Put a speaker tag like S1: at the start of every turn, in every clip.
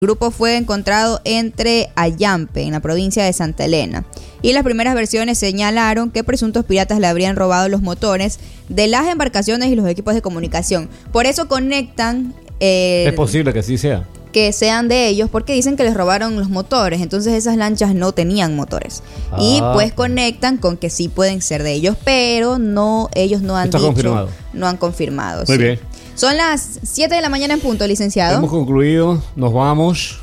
S1: El grupo fue encontrado entre Ayampe, en la provincia de Santa Elena. Y las primeras versiones señalaron que presuntos piratas le habrían robado los motores de las embarcaciones y los equipos de comunicación. Por eso conectan...
S2: es posible que así sea.
S1: Que sean de ellos, porque dicen que les robaron los motores. Entonces esas lanchas no tenían motores. Y pues conectan con que sí pueden ser de ellos, pero no, ellos no han dicho.
S2: Confirmado.
S1: No han confirmado.
S2: Muy bien.
S1: Son las 7 de la mañana en punto, licenciado.
S2: Hemos concluido, nos vamos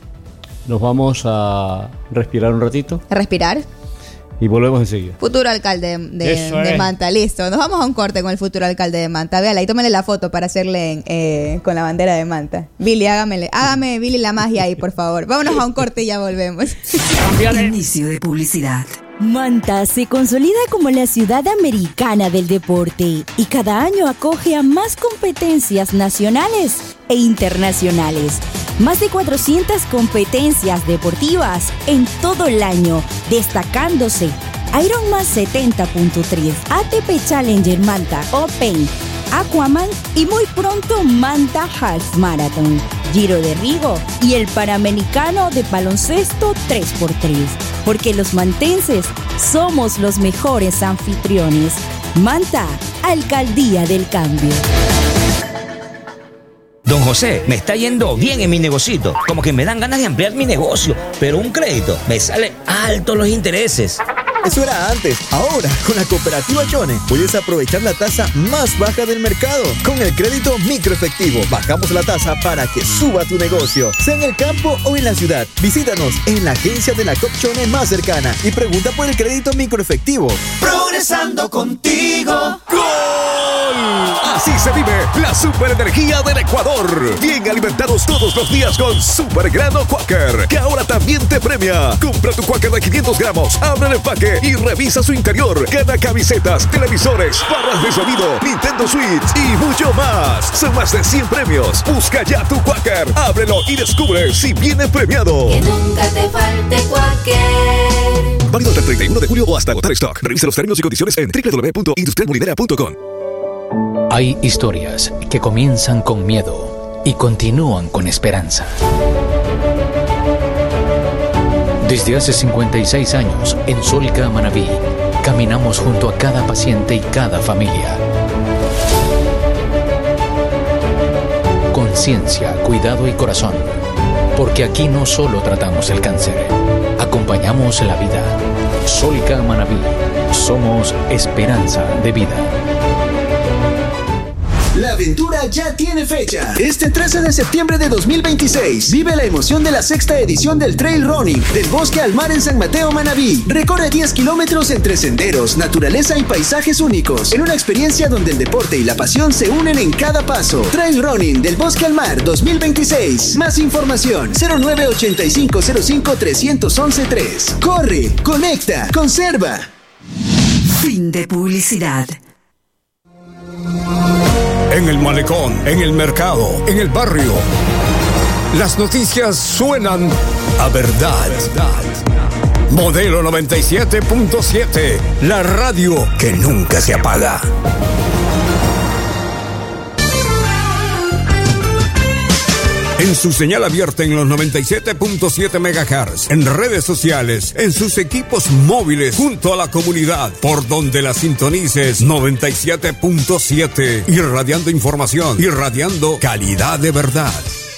S2: a respirar un ratito.
S1: A respirar.
S2: Y volvemos enseguida.
S1: Futuro alcalde de Manta, listo. Nos vamos a un corte con el futuro alcalde de Manta. Véala y tómele la foto para hacerle con la bandera de Manta. Billy, hágame Billy la magia ahí, por favor. Vámonos a un corte y ya volvemos.
S3: Inicio de publicidad.
S4: Manta se consolida como la ciudad americana del deporte y cada año acoge a más competencias nacionales e internacionales. Más de 400 competencias deportivas en todo el año, destacándose Ironman 70.3, ATP Challenger Manta Open, Aquaman y muy pronto Manta Half Marathon, Giro de Rigo y el Panamericano de baloncesto 3x3. Porque los mantenses somos los mejores anfitriones. Manta, Alcaldía del Cambio.
S5: Don José, me está yendo bien en mi negocito. Como que me dan ganas de ampliar mi negocio. Pero un crédito, me sale alto los intereses.
S6: Eso era antes. Ahora, con la cooperativa Chone, puedes aprovechar la tasa más baja del mercado. Con el crédito microefectivo, bajamos la tasa para que suba tu negocio. Sea en el campo o en la ciudad. Visítanos en la agencia de la COP Chone más cercana y pregunta por el crédito microefectivo.
S7: Progresando contigo.
S8: ¡Gol! Así se vive la superenergía del Ecuador. Bien alimentados todos los días con Super Grano Quaker, que ahora también te premia. Compra tu Quaker de 500 gramos, abre el empaque y revisa su interior. Gana camisetas, televisores, barras de sonido, Nintendo Switch y mucho más. Son más de 100 premios. Busca ya tu Quaker, ábrelo y descubre si viene premiado.
S7: Que nunca te falte Quaker.
S8: Válido hasta el 31 de julio o hasta agotar stock. Revisa los términos y condiciones en www.industrialmolinera.com.
S9: Hay historias que comienzan con miedo y continúan con esperanza. Desde hace 56 años, en Solca Manabí, caminamos junto a cada paciente y cada familia. Conciencia, cuidado y corazón. Porque aquí no solo tratamos el cáncer, acompañamos la vida. Solca Manabí, somos esperanza de vida.
S10: La aventura ya tiene fecha. Este 13 de septiembre de 2026 vive la emoción de la 6ª edición del Trail Running del Bosque al Mar en San Mateo, Manabí. Recorre 10 kilómetros entre senderos, naturaleza y paisajes únicos, en una experiencia donde el deporte y la pasión se unen en cada paso. Trail Running del Bosque al Mar 2026. Más información 0985053113. Corre, conecta, conserva.
S3: Fin de publicidad.
S8: En el malecón, en el mercado, en el barrio. Las noticias suenan a verdad. Modelo 97.7, la radio que nunca se apaga. En su señal abierta en los 97.7 MHz, en redes sociales, en sus equipos móviles, junto a la comunidad, por donde la sintonices 97.7, irradiando información, irradiando calidad de verdad.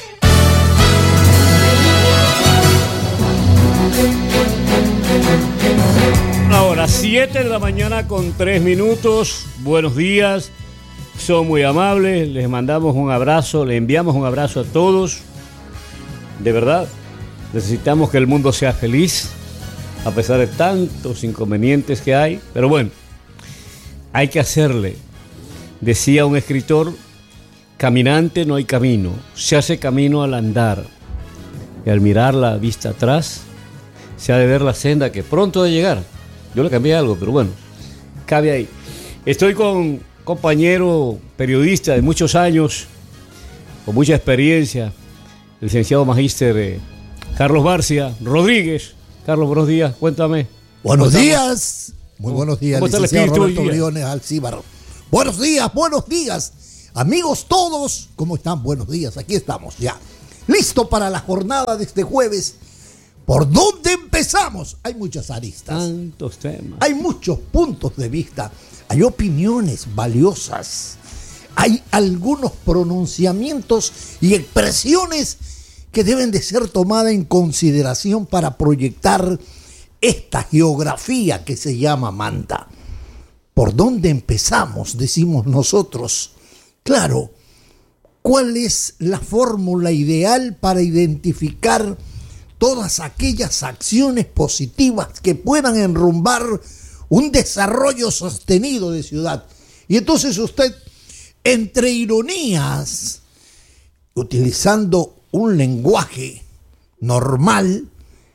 S2: Ahora, 7 de la mañana con 3 minutos. Buenos días. Son muy amables, les mandamos un abrazo, le enviamos un abrazo a todos. De verdad, necesitamos que el mundo sea feliz, a pesar de tantos inconvenientes que hay. Pero bueno, hay que hacerle. Decía un escritor, caminante no hay camino, se hace camino al andar. Y al mirar la vista atrás, se ha de ver la senda que pronto ha de llegar. Yo le cambié algo, pero bueno, cabe ahí. Estoy con compañero periodista de muchos años, con mucha experiencia, el licenciado magíster Carlos Barcia Rodríguez. Carlos, buenos días, cuéntame.
S11: Buenos días, muy buenos días, licenciado Roberto
S2: hoy
S11: Briones Alcíbar. Buenos días, amigos todos, ¿cómo están? Buenos días, aquí estamos ya. listo para la jornada de este jueves. ¿Por dónde empezamos? Hay muchas aristas.
S2: Tantos temas.
S11: Hay muchos puntos de vista. Hay opiniones valiosas. Hay algunos pronunciamientos y expresiones que deben de ser tomadas en consideración para proyectar esta geografía que se llama Manta. ¿Por dónde empezamos? Decimos nosotros. Claro, ¿cuál es la fórmula ideal para identificar todas aquellas acciones positivas que puedan enrumbar un desarrollo sostenido de ciudad? Y entonces usted, entre ironías, utilizando un lenguaje normal,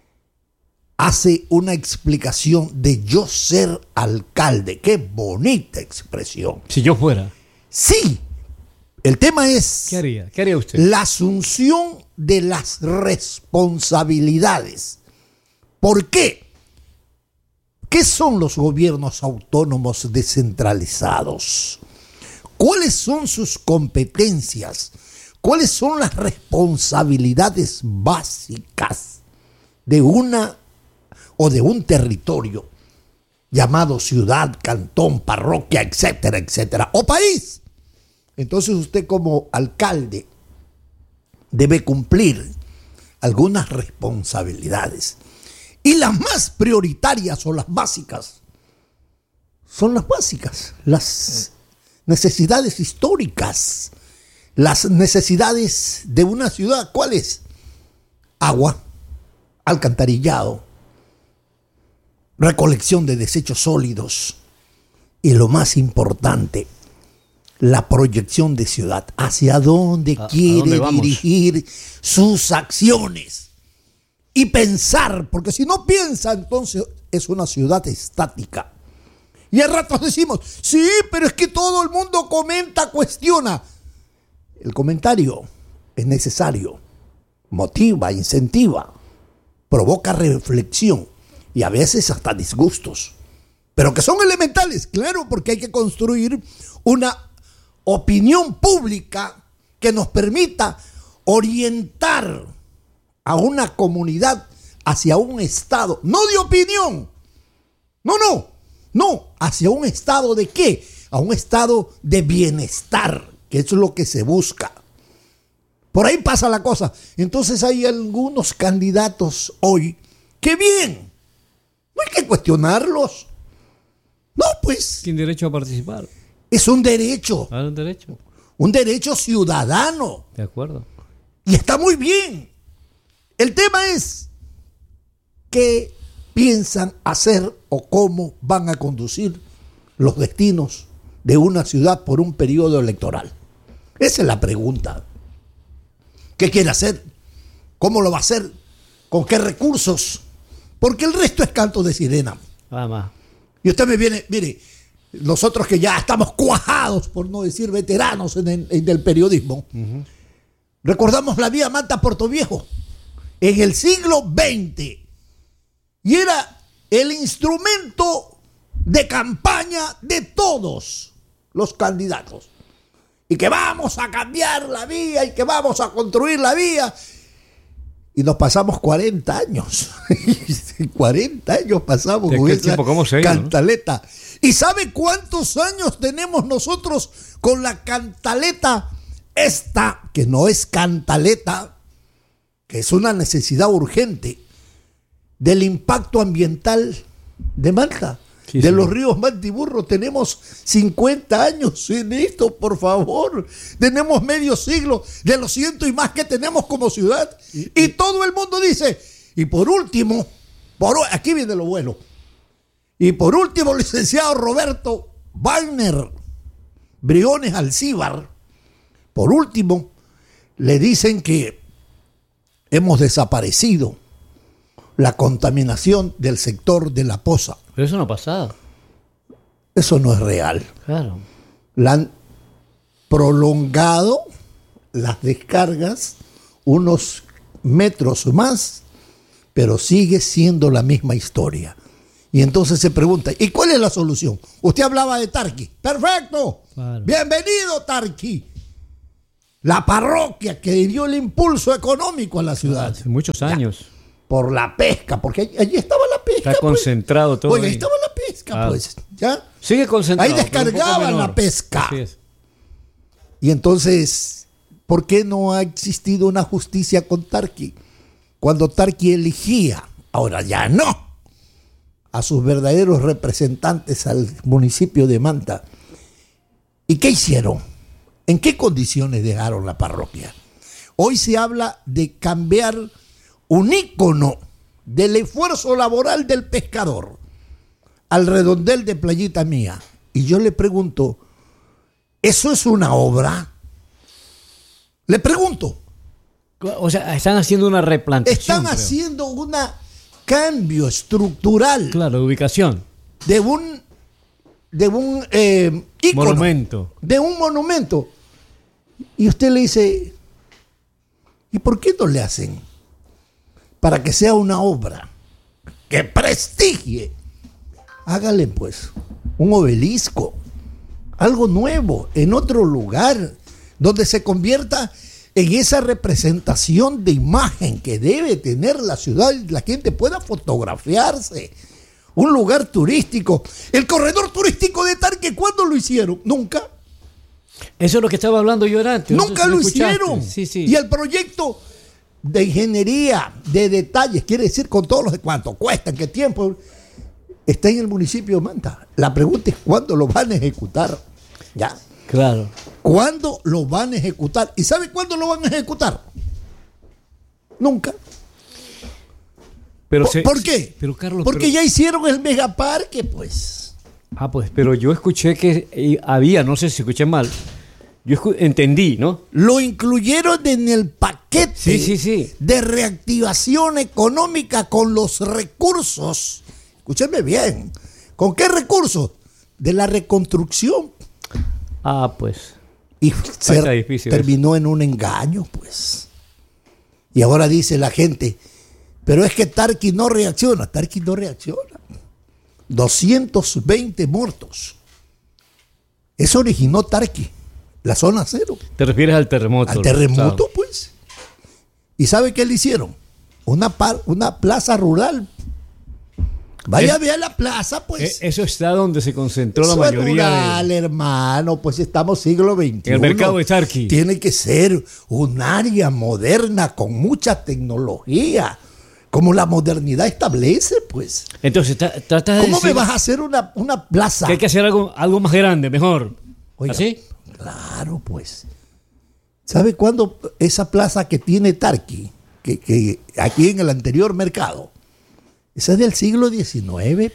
S11: hace una explicación de yo ser alcalde. ¡Qué bonita expresión!
S2: Si yo fuera.
S11: Sí. El tema es...
S2: ¿Qué haría? ¿Qué haría usted?
S11: La asunción de las responsabilidades. ¿Por qué? ¿Qué son los gobiernos autónomos descentralizados? ¿Cuáles son sus competencias? ¿Cuáles son las responsabilidades básicas de una o de un territorio llamado ciudad, cantón, parroquia, etcétera, etcétera, o país? Entonces usted como alcalde debe cumplir algunas responsabilidades. Y las más prioritarias o las básicas son las básicas, las necesidades históricas, las necesidades de una ciudad. ¿Cuáles? Agua, alcantarillado, recolección de desechos sólidos y lo más importante, la proyección de ciudad, hacia dónde quiere dirigir sus acciones y pensar, porque si no piensa, entonces es una ciudad estática. Y a ratos decimos, sí, pero es que todo el mundo comenta, cuestiona. El comentario es necesario, motiva, incentiva, provoca reflexión y a veces hasta disgustos, pero que son elementales, claro, porque hay que construir una opinión pública que nos permita orientar a una comunidad hacia un estado, no de opinión, no, hacia un estado de ¿qué? A un estado de bienestar, que es lo que se busca. Por ahí pasa la cosa. Entonces hay algunos candidatos hoy que bien, no hay que cuestionarlos. No, pues.
S2: Tiene derecho a participar.
S11: Es un derecho.
S2: Ah, un derecho.
S11: Un derecho ciudadano.
S2: De acuerdo.
S11: Y está muy bien. El tema es qué piensan hacer o cómo van a conducir los destinos de una ciudad por un periodo electoral. Esa es la pregunta. ¿Qué quiere hacer? ¿Cómo lo va a hacer? ¿Con qué recursos? Porque el resto es canto de sirena.
S2: Vamos.
S11: Y usted me viene, mire, nosotros que ya estamos cuajados, por no decir veteranos en el periodismo, recordamos la vía Manta-Puerto Viejo en el siglo XX. Y era el instrumento de campaña de todos los candidatos. Y que vamos a cambiar la vía y que vamos a construir la vía. Y nos pasamos 40 años. 40 años pasamos con esa cantaleta. ¿No? ¿Y sabe cuántos años tenemos nosotros con la cantaleta esta, que no es cantaleta, que es una necesidad urgente, del impacto ambiental de Manta? Sí, de los ríos Manta y Burro. Tenemos 50 años en esto, por favor. Tenemos medio siglo de los 100 y más que tenemos como ciudad. Y todo el mundo dice, y por último, aquí viene lo bueno. Y por último, licenciado Roberto Wagner Briones Alcíbar, por último, le dicen que hemos desaparecido la contaminación del sector de La Poza.
S2: Pero eso no ha pasado.
S11: Eso no es real.
S2: Claro.
S11: La han prolongado las descargas unos metros más, pero sigue siendo la misma historia. Y entonces se pregunta, ¿y cuál es la solución? Usted hablaba de Tarqui. ¡Perfecto! Claro. Bienvenido, Tarqui. La parroquia que dio el impulso económico a la ciudad.
S2: Hace muchos años.
S11: Por la pesca, porque allí estaba la pesca.
S2: Está concentrado todo.
S11: Oye, ahí
S2: ahí.
S11: estaba la pesca, pues. ¿Ya?
S2: Sigue concentrado.
S11: Ahí descargaban la pesca.
S2: Así es.
S11: Y entonces, ¿por qué no ha existido una justicia con Tarqui? Cuando Tarqui elegía, ahora ya no, a sus verdaderos representantes al municipio de Manta. ¿Y qué hicieron? ¿En qué condiciones dejaron la parroquia? Hoy se habla de cambiar un ícono del esfuerzo laboral del pescador al redondel de Playita Mía. Y yo le pregunto, ¿eso es una obra? Le pregunto.
S2: O sea, están haciendo una replantación.
S11: Están haciendo un cambio estructural.
S2: Claro, de ubicación.
S11: De un ícono.
S2: Monumento.
S11: De un monumento. Y usted le dice, ¿y por qué no le hacen? Para que sea una obra que prestigie. Hágale pues un obelisco, algo nuevo, en otro lugar, donde se convierta en esa representación de imagen que debe tener la ciudad y la gente pueda fotografiarse. Un lugar turístico. El corredor turístico de Tarqui, ¿cuándo lo hicieron? Nunca.
S2: Eso es lo que estaba hablando yo antes.
S11: Nunca lo hicieron.
S2: Sí, sí.
S11: Y el proyecto de ingeniería, de detalles, quiere decir con todos los de cuánto cuesta, en qué tiempo, está en el municipio de Manta. La pregunta es ¿cuándo lo van a ejecutar? Ya.
S2: Claro.
S11: ¿Cuándo lo van a ejecutar? ¿Y sabe cuándo lo van a ejecutar? Nunca.
S2: Pero
S11: ¿Por qué?
S2: Pero Carlos,
S11: porque ya hicieron el megaparque, pues.
S2: Pues, pero yo escuché que había, no sé si escuché mal, yo entendí, ¿no?
S11: Lo incluyeron en el paquete
S2: sí.
S11: de reactivación económica con los recursos. Escúcheme bien. ¿Con qué recursos? De la reconstrucción.
S2: Pues.
S11: Y terminó
S2: eso.
S11: en un engaño, pues. Y ahora dice la gente, pero es que Tarqui no reacciona. Tarqui no reacciona. 220 muertos. Eso originó Tarqui, la zona cero.
S2: ¿Te refieres al terremoto?
S11: Al terremoto, pues. ¿Y sabe qué le hicieron? Una plaza rural. Vaya a ver la plaza, pues.
S2: Eso está donde se concentró la mayoría.
S11: Rural, hermano, pues estamos siglo XXI.
S2: El mercado de Tarqui.
S11: Tiene que ser un área moderna con mucha tecnología, como la modernidad establece, pues.
S2: Entonces, trata de
S11: ¿cómo
S2: decir
S11: me vas a hacer una plaza?
S2: Que hay que hacer algo más grande, mejor.
S11: Oiga,
S2: ¿así?
S11: Claro, pues. ¿Sabe cuándo esa plaza que tiene Tarqui, que aquí en el anterior mercado? Esa es del siglo XIX.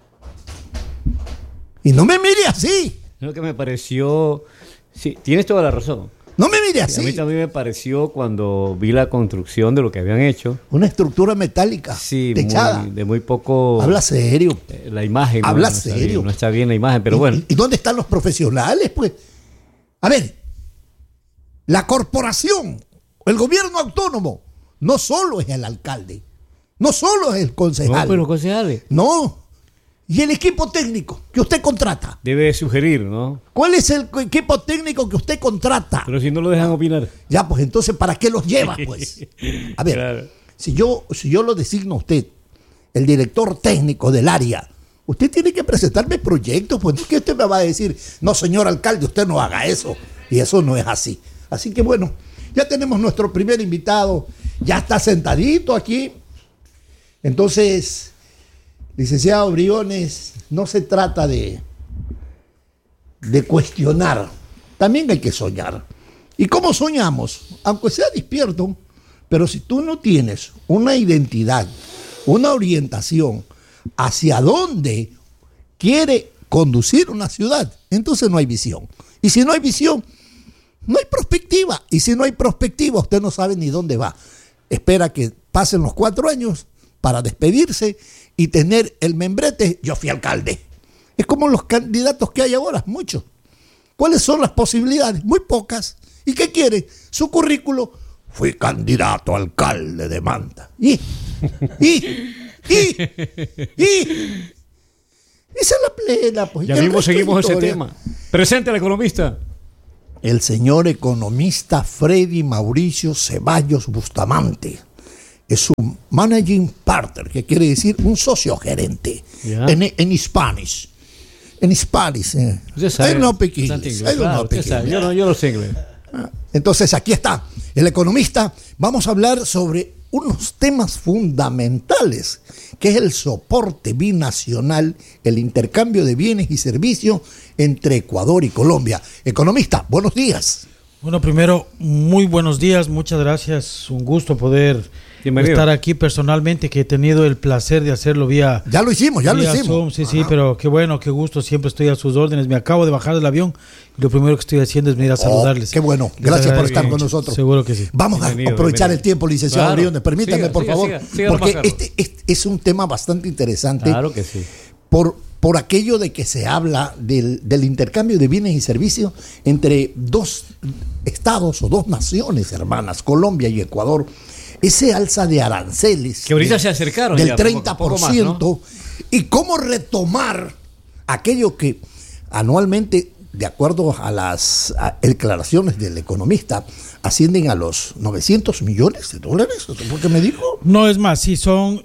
S11: Y no me mire así.
S2: Lo que me pareció... Sí, tienes toda la razón.
S11: No me mire así.
S2: A mí también me pareció cuando vi la construcción de lo que habían hecho.
S11: Una estructura metálica.
S2: Sí,
S11: techada.
S2: De muy poco...
S11: Habla serio.
S2: La imagen.
S11: Habla
S2: no
S11: serio.
S2: No está bien la imagen, pero bueno.
S11: ¿Y dónde están los profesionales, pues? A ver, la corporación, el gobierno autónomo, no solo es el alcalde. No solo es el concejal.
S2: No, pero los concejales.
S11: No. Y el equipo técnico que usted contrata.
S2: Debe sugerir, ¿no?
S11: ¿Cuál es el equipo técnico que usted contrata?
S2: Pero si no lo dejan opinar.
S11: Ya, pues entonces, ¿para qué los lleva, pues? A ver, claro. si yo lo designo a usted, el director técnico del área, usted tiene que presentarme proyectos, pues no es que usted me va a decir, no, señor alcalde, usted no haga eso. Y eso no es así. Así que bueno, ya tenemos nuestro primer invitado, ya está sentadito aquí. Entonces, licenciado Briones, no se trata de cuestionar, también hay que soñar. ¿Y cómo soñamos? Aunque sea despierto, pero si tú no tienes una identidad, una orientación hacia dónde quiere conducir una ciudad, entonces no hay visión. Y si no hay visión, no hay perspectiva. Y si no hay perspectiva, usted no sabe ni dónde va. Espera que pasen los 4 años para despedirse y tener el membrete, yo fui alcalde. Es como los candidatos que hay ahora, muchos. ¿Cuáles son las posibilidades? Muy pocas. ¿Y qué quiere? Su currículo, fui candidato a alcalde de Manta. Esa es la plena. Pues.
S2: Ya mismo seguimos ese tema. Presente al economista.
S11: el señor economista Freddy Mauricio Ceballos Bustamante. Es su managing partner, que quiere decir un socio gerente en Spanish. En Spanish.
S2: Yo no sé inglés.
S11: Entonces aquí está el economista. Vamos a hablar sobre unos temas fundamentales, que es el soporte binacional, el intercambio de bienes y servicios entre Ecuador y Colombia. Economista, buenos días.
S12: Bueno, primero, muy buenos días, muchas gracias, un gusto poder estar aquí personalmente, que he tenido el placer de hacerlo vía...
S11: Ya lo hicimos.
S12: Zoom, sí, pero qué bueno, qué gusto, siempre estoy a sus órdenes. Me acabo de bajar del avión y lo primero que estoy haciendo es venir a saludarles.
S11: Qué bueno, gracias por estar con nosotros.
S12: Seguro que sí.
S11: Vamos a aprovechar el tiempo, licenciado Briones, permítame por favor, porque este es un tema bastante interesante.
S2: Claro que sí.
S11: Por aquello de que se habla del intercambio de bienes y servicios entre dos estados o dos naciones hermanas, Colombia y Ecuador. Ese alza de aranceles
S2: que ahorita se acercaron
S11: del
S2: ya,
S11: 30%,
S2: poco más, ¿no?
S11: Y cómo retomar aquello que anualmente, de acuerdo a las declaraciones del economista, ascienden a los $900 millones. ¿Eso fue que me dijo?
S12: No, es más, sí son,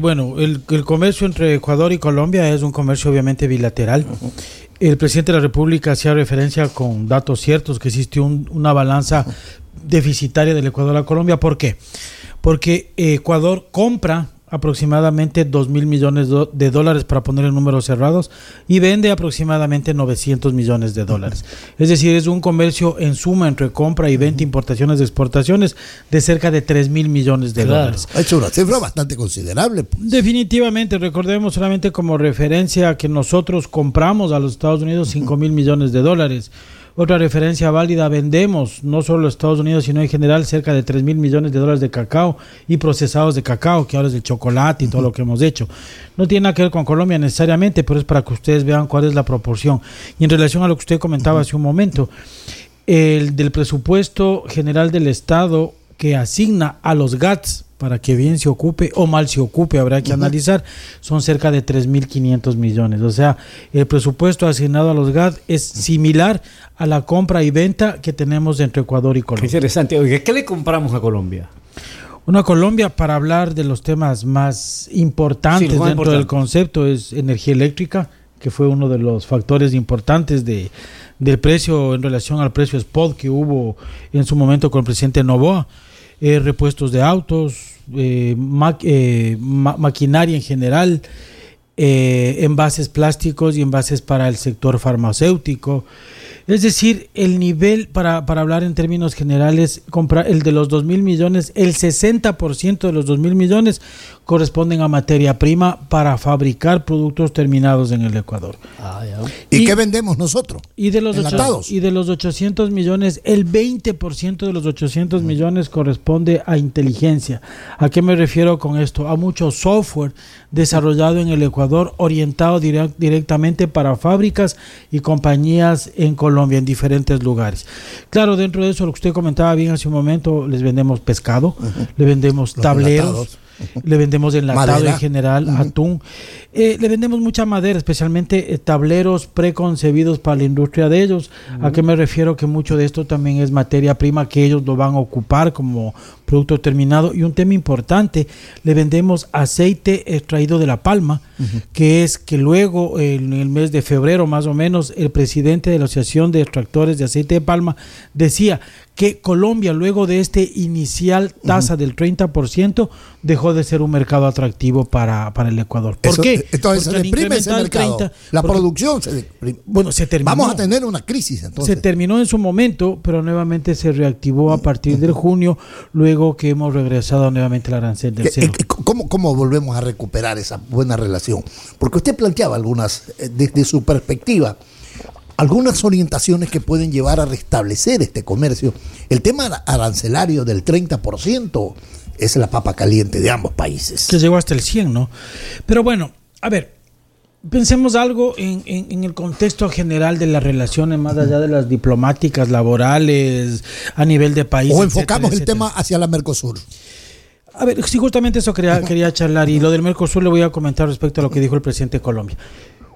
S12: el comercio entre Ecuador y Colombia es un comercio obviamente bilateral. Uh-huh. El presidente de la República hacía referencia con datos ciertos que existió una balanza deficitaria del Ecuador a Colombia. ¿Por qué? Porque Ecuador compra aproximadamente 2.000 millones de dólares, para poner en números cerrados, y vende aproximadamente 900 millones de dólares. Es decir, es un comercio en suma entre compra y venta, importaciones y exportaciones, de cerca de 3.000 millones de dólares.
S11: Ha hecho una cifra bastante considerable. Pues.
S12: Definitivamente, recordemos solamente como referencia que nosotros compramos a los Estados Unidos 5.000 millones de dólares. Otra referencia válida, vendemos no solo a los Estados Unidos, sino en general cerca de 3.000 millones de dólares de cacao y procesados de cacao, que ahora es el chocolate y todo lo que hemos hecho. No tiene nada que ver con Colombia necesariamente, pero es para que ustedes vean cuál es la proporción. Y en relación a lo que usted comentaba hace un momento, el del presupuesto general del Estado que asigna a los GATS, para que bien se ocupe o mal se ocupe, habrá que analizar, son cerca de 3.500 millones. O sea, el presupuesto asignado a los GAT es similar a la compra y venta que tenemos entre Ecuador y Colombia.
S2: Qué interesante. Oiga, ¿qué le compramos a Colombia?
S12: Una Colombia, para hablar de los temas más importantes dentro del concepto, es energía eléctrica, que fue uno de los factores importantes del precio en relación al precio spot que hubo en su momento con el presidente Noboa. Repuestos de autos, maquinaria en general, envases plásticos y envases para el sector farmacéutico. Es decir, el nivel, para hablar en términos generales, el de los 2.000 millones, el 60% de los 2.000 millones corresponden a materia prima para fabricar productos terminados en el Ecuador.
S11: ¿Y qué vendemos nosotros?
S12: Y de los 800 millones, el 20% de los 800 millones corresponde a inteligencia. ¿A qué me refiero con esto? A mucho software desarrollado en el Ecuador, orientado directamente para fábricas y compañías en Colombia, en diferentes lugares. Claro, dentro de eso, lo que usted comentaba bien hace un momento, les vendemos pescado, le vendemos tableros, le vendemos enlatado madera en general, atún, le vendemos mucha madera, especialmente tableros preconcebidos para la industria de ellos. ¿A qué me refiero? Que mucho de esto también es materia prima que ellos lo van a ocupar como producto terminado. Y un tema importante, le vendemos aceite extraído de la palma, que es que luego en el mes de febrero más o menos, el presidente de la Asociación de Extractores de Aceite de Palma decía que Colombia, luego de este inicial tasa del 30%, dejó de ser un mercado atractivo para el Ecuador. ¿Por qué?
S11: Entonces se deprime ese mercado. Producción se deprime.
S12: Bueno, se terminó.
S11: Vamos a tener una crisis entonces.
S12: Se terminó en su momento, pero nuevamente se reactivó a partir de junio, luego que hemos regresado nuevamente al arancel del cero.
S11: ¿Cómo volvemos a recuperar esa buena relación? Porque usted planteaba algunas, desde su perspectiva, algunas orientaciones que pueden llevar a restablecer este comercio. El tema arancelario del 30% es la papa caliente de ambos países.
S12: Que llegó hasta el 100, ¿no? Pero bueno, a ver, pensemos algo en el contexto general de las relaciones, más allá de las diplomáticas, laborales, a nivel de país.
S11: O enfocamos el tema hacia la Mercosur.
S12: A ver, sí, justamente eso quería charlar, y lo del Mercosur le voy a comentar respecto a lo que dijo el presidente de Colombia.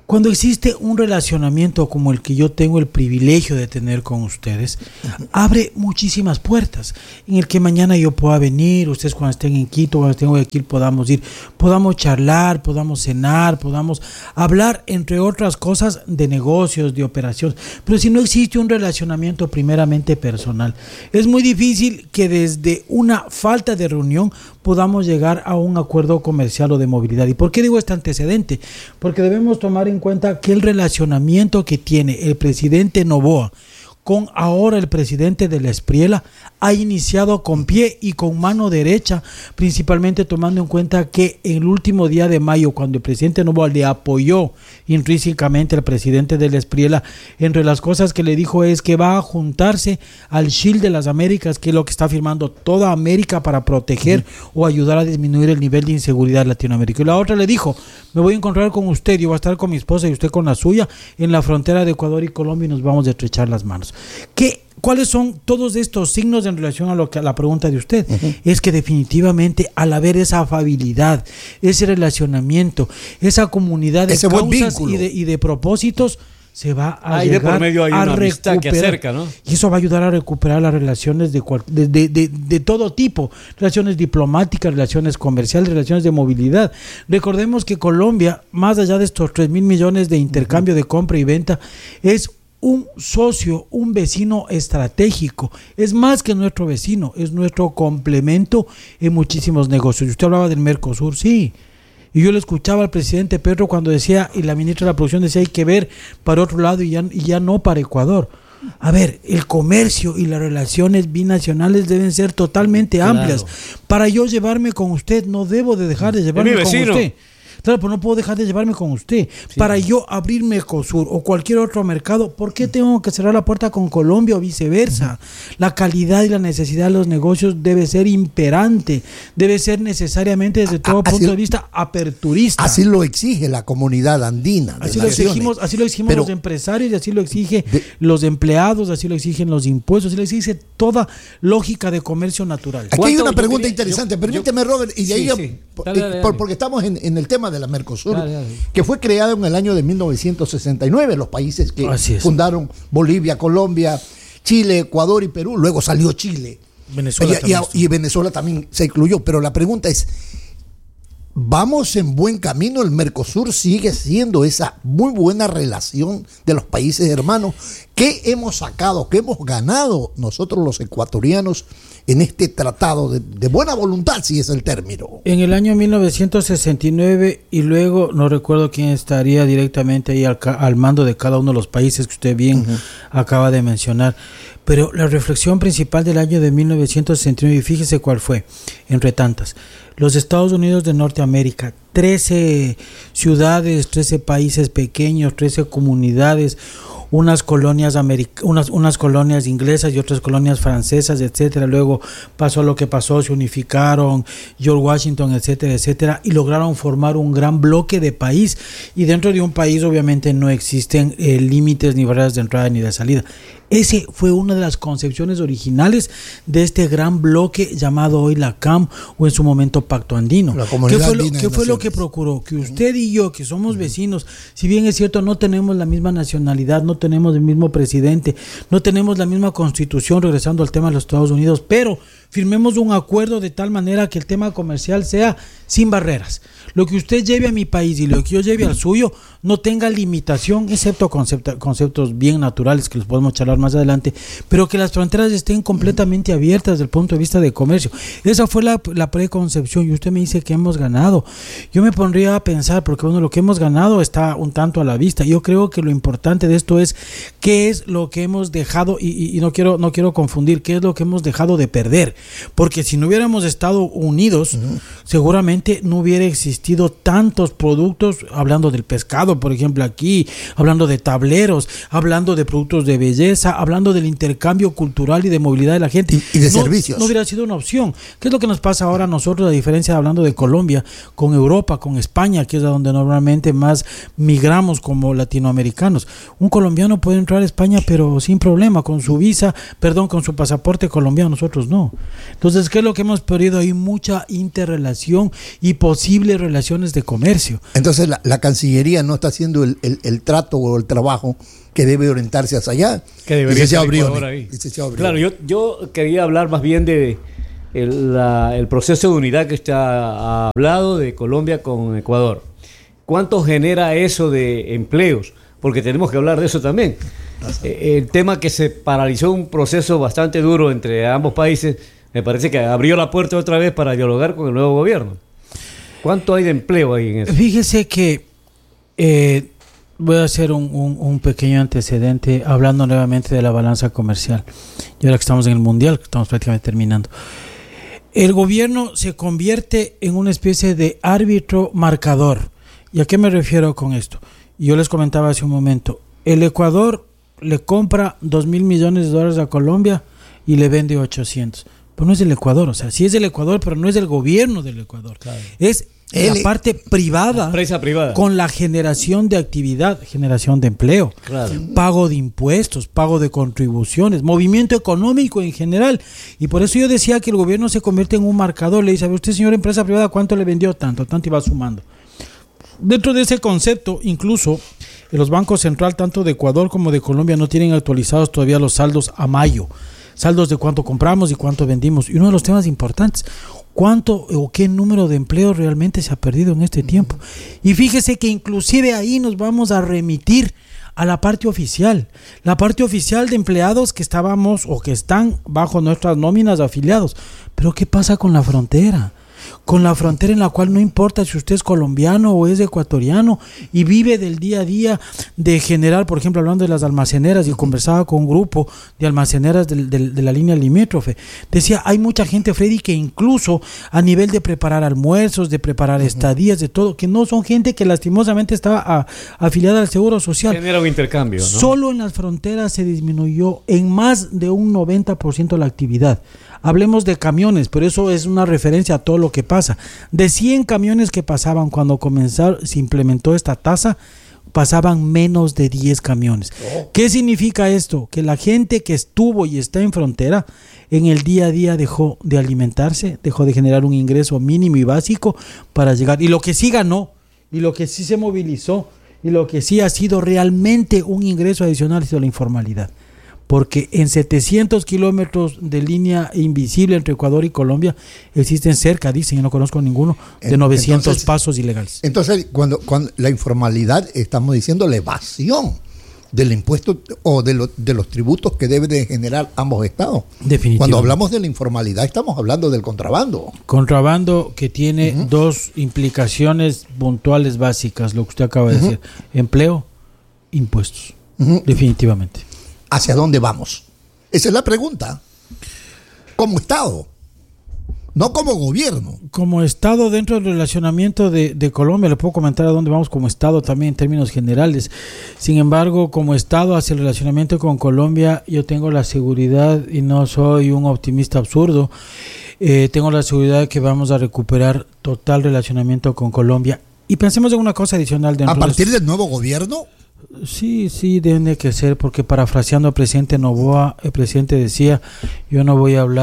S12: Cuando existe un relacionamiento como el que yo tengo el privilegio de tener con ustedes, abre muchísimas puertas en el que mañana yo pueda venir, ustedes cuando estén en Quito, cuando estén en Guayaquil, podamos ir, podamos charlar, podamos cenar, podamos hablar, entre otras cosas, de negocios, de operaciones. Pero si no existe un relacionamiento primeramente personal, es muy difícil que desde una falta de reunión podamos llegar a un acuerdo comercial o de movilidad. ¿Y por qué digo este antecedente? Porque debemos tomar en cuenta que el relacionamiento que tiene el presidente Noboa con ahora el presidente de la Espriela ha iniciado con pie y con mano derecha, principalmente tomando en cuenta que el último día de mayo, cuando el presidente Noboa le apoyó intrínsecamente al presidente de la Espriela, entre las cosas que le dijo es que va a juntarse al Shield de las Américas, que es lo que está firmando toda América para proteger o ayudar a disminuir el nivel de inseguridad en Latinoamérica. Y la otra le dijo, me voy a encontrar con usted, yo voy a estar con mi esposa y usted con la suya en la frontera de Ecuador y Colombia y nos vamos a estrechar las manos. ¿Cuáles son todos estos signos en relación a la pregunta de usted? Es que definitivamente al haber esa afabilidad, ese relacionamiento, esa comunidad de causas y de propósitos, se va a llegar
S2: de por medio hay
S12: a
S2: una amistad
S12: recuperar,
S2: que acerca, ¿no? Y
S12: eso va a ayudar a recuperar las relaciones de todo tipo, relaciones diplomáticas, relaciones comerciales, relaciones de movilidad. Recordemos que Colombia, más allá de estos 3.000 millones de intercambio de compra y venta, es un socio, un vecino estratégico, es más que nuestro vecino, es nuestro complemento en muchísimos negocios. Usted hablaba del Mercosur, sí, y yo le escuchaba al presidente Petro cuando decía, y la ministra de la Producción decía, hay que ver para otro lado y ya no para Ecuador. A ver, el comercio y las relaciones binacionales deben ser totalmente amplias. Para yo llevarme con usted, no debo de dejar de llevarme con usted. Claro, pero no puedo dejar de llevarme con usted. Sí. Para yo abrir Mercosur o cualquier otro mercado, ¿por qué tengo que cerrar la puerta con Colombia o viceversa? La calidad y la necesidad de los negocios debe ser imperante, debe ser necesariamente desde todo punto de vista aperturista.
S11: Así lo exige la comunidad andina.
S12: Así lo exigimos los empresarios y así lo exigen los empleados, así lo exigen los impuestos, así lo exige toda lógica de comercio natural.
S11: Aquí hay una pregunta interesante, permíteme Robert, y de ahí porque estamos en el tema de la Mercosur, que fue creada en el año de 1969, los países que fundaron Bolivia, Colombia, Chile, Ecuador y Perú, luego salió Chile. Venezuela y Venezuela también se incluyó, pero la pregunta es, ¿vamos en buen camino? ¿El Mercosur sigue siendo esa muy buena relación de los países hermanos? ¿Qué hemos sacado, qué hemos ganado nosotros los ecuatorianos en este tratado de buena voluntad, si es el término?
S12: En el año 1969, y luego no recuerdo quién estaría directamente ahí al mando de cada uno de los países que usted bien acaba de mencionar, pero la reflexión principal del año de 1969, y fíjese cuál fue, entre tantas, los Estados Unidos de Norteamérica, 13 ciudades, 13 países pequeños, 13 comunidades, unas colonias unas colonias inglesas y otras colonias francesas, etcétera. Luego pasó lo que pasó, se unificaron, George Washington, etcétera, etcétera, y lograron formar un gran bloque de país. Y dentro de un país obviamente no existen límites ni barreras de entrada ni de salida. Ese fue una de las concepciones originales de este gran bloque llamado hoy la CAM o en su momento Pacto Andino. ¿Qué fue lo que procuró? Que usted y yo, que somos vecinos, si bien es cierto no tenemos la misma nacionalidad, no tenemos el mismo presidente, no tenemos la misma constitución, regresando al tema de los Estados Unidos, pero firmemos un acuerdo de tal manera que el tema comercial sea sin barreras. Lo que usted lleve a mi país y lo que yo lleve al suyo no tenga limitación, excepto conceptos bien naturales que los podemos charlar más adelante, pero que las fronteras estén completamente abiertas desde el punto de vista de comercio. Esa fue la preconcepción, y usted me dice que hemos ganado. Yo me pondría a pensar, porque bueno, lo que hemos ganado está un tanto a la vista. Yo creo que lo importante de esto es qué es lo que hemos dejado, y no quiero confundir, qué es lo que hemos dejado de perder, porque si no hubiéramos estado unidos, seguramente no hubiera existido tantos productos, hablando del pescado, por ejemplo, aquí, hablando de tableros, hablando de productos de belleza, hablando del intercambio cultural y de movilidad de la gente.
S11: Y de servicios.
S12: No hubiera sido una opción. ¿Qué es lo que nos pasa ahora a nosotros, a diferencia de hablando de Colombia, con Europa, con España, que es a donde normalmente más migramos como latinoamericanos? Un colombiano puede entrar a España, pero sin problema, con su visa, con su pasaporte colombiano, nosotros no. Entonces, ¿qué es lo que hemos perdido? Hay mucha interrelación y posibles relaciones de comercio.
S11: Entonces la Cancillería no está haciendo el trato o el trabajo que debe orientarse hacia allá.
S2: Que debería
S11: ser
S2: Ecuador ahí. Claro, yo quería hablar más bien de el proceso de unidad que está hablado de Colombia con Ecuador. ¿Cuánto genera eso de empleos? Porque tenemos que hablar de eso también. El tema que se paralizó un proceso bastante duro entre ambos países, me parece que abrió la puerta otra vez para dialogar con el nuevo gobierno. ¿Cuánto hay de empleo ahí en eso?
S12: Fíjese que voy a hacer un pequeño antecedente hablando nuevamente de la balanza comercial. Y ahora que estamos en el Mundial, que estamos prácticamente terminando. El gobierno se convierte en una especie de árbitro marcador. ¿Y a qué me refiero con esto? Yo les comentaba hace un momento, el Ecuador le compra $2,000 millones a Colombia y le vende 800. Pues no es del Ecuador, o sea, sí es del Ecuador, pero no es del gobierno del Ecuador. Claro. Es la parte privada, empresa privada, con la generación de actividad, generación de empleo, claro, pago de impuestos, pago de contribuciones, movimiento económico en general. Y por eso yo decía que el gobierno se convierte en un marcador. Le dice, a ver, usted, señor empresa privada, ¿cuánto le vendió? Tanto y va sumando. Dentro de ese concepto, incluso los bancos central, tanto de Ecuador como de Colombia, no tienen actualizados todavía los saldos a mayo. Saldos de cuánto compramos y cuánto vendimos. Y uno de los temas importantes, cuánto o qué número de empleos realmente se ha perdido en este tiempo. Y fíjese que inclusive ahí nos vamos a remitir a la parte oficial de empleados que estábamos o que están bajo nuestras nóminas de afiliados. Pero ¿qué pasa con la frontera? Con la frontera en la cual no importa si usted es colombiano o es ecuatoriano y vive del día a día de generar, por ejemplo, hablando de las almaceneras, y conversaba con un grupo de almaceneras de la línea limítrofe, decía, hay mucha gente, Freddy, que incluso a nivel de preparar almuerzos, de preparar estadías, de todo, que no son gente que lastimosamente estaba afiliada al Seguro Social.
S2: Genera un intercambio, ¿no?
S12: Solo en las fronteras se disminuyó en más de un 90% la actividad. Hablemos de camiones, pero eso es una referencia a todo lo que pasa. De 100 camiones que pasaban cuando se implementó esta tasa, pasaban menos de 10 camiones. ¿Qué significa esto? Que la gente que estuvo y está en frontera, en el día a día dejó de alimentarse, dejó de generar un ingreso mínimo y básico para llegar. Y lo que sí ganó, y lo que sí se movilizó, y lo que sí ha sido realmente un ingreso adicional ha sido la informalidad. Porque en 700 kilómetros de línea invisible entre Ecuador y Colombia existen cerca, dicen, yo no conozco ninguno, de 900 pasos ilegales.
S11: Entonces, cuando la informalidad, estamos diciendo la evasión del impuesto o de los tributos que deben de generar ambos estados.
S12: Definitivamente.
S11: Cuando hablamos de la informalidad, estamos hablando del contrabando.
S12: Contrabando que tiene dos implicaciones puntuales básicas, lo que usted acaba de decir: empleo, impuestos. Definitivamente.
S11: ¿Hacia dónde vamos? Esa es la pregunta. Como Estado, no como gobierno.
S12: Como Estado, dentro del relacionamiento de Colombia, le puedo comentar a dónde vamos como Estado también en términos generales. Sin embargo, como Estado, hacia el relacionamiento con Colombia, yo tengo la seguridad, y no soy un optimista absurdo, tengo la seguridad de que vamos a recuperar total relacionamiento con Colombia. Y pensemos en una cosa adicional.
S11: ¿A partir del nuevo gobierno?
S12: Sí, debe que ser, porque parafraseando al presidente Noboa, el presidente decía, yo voy a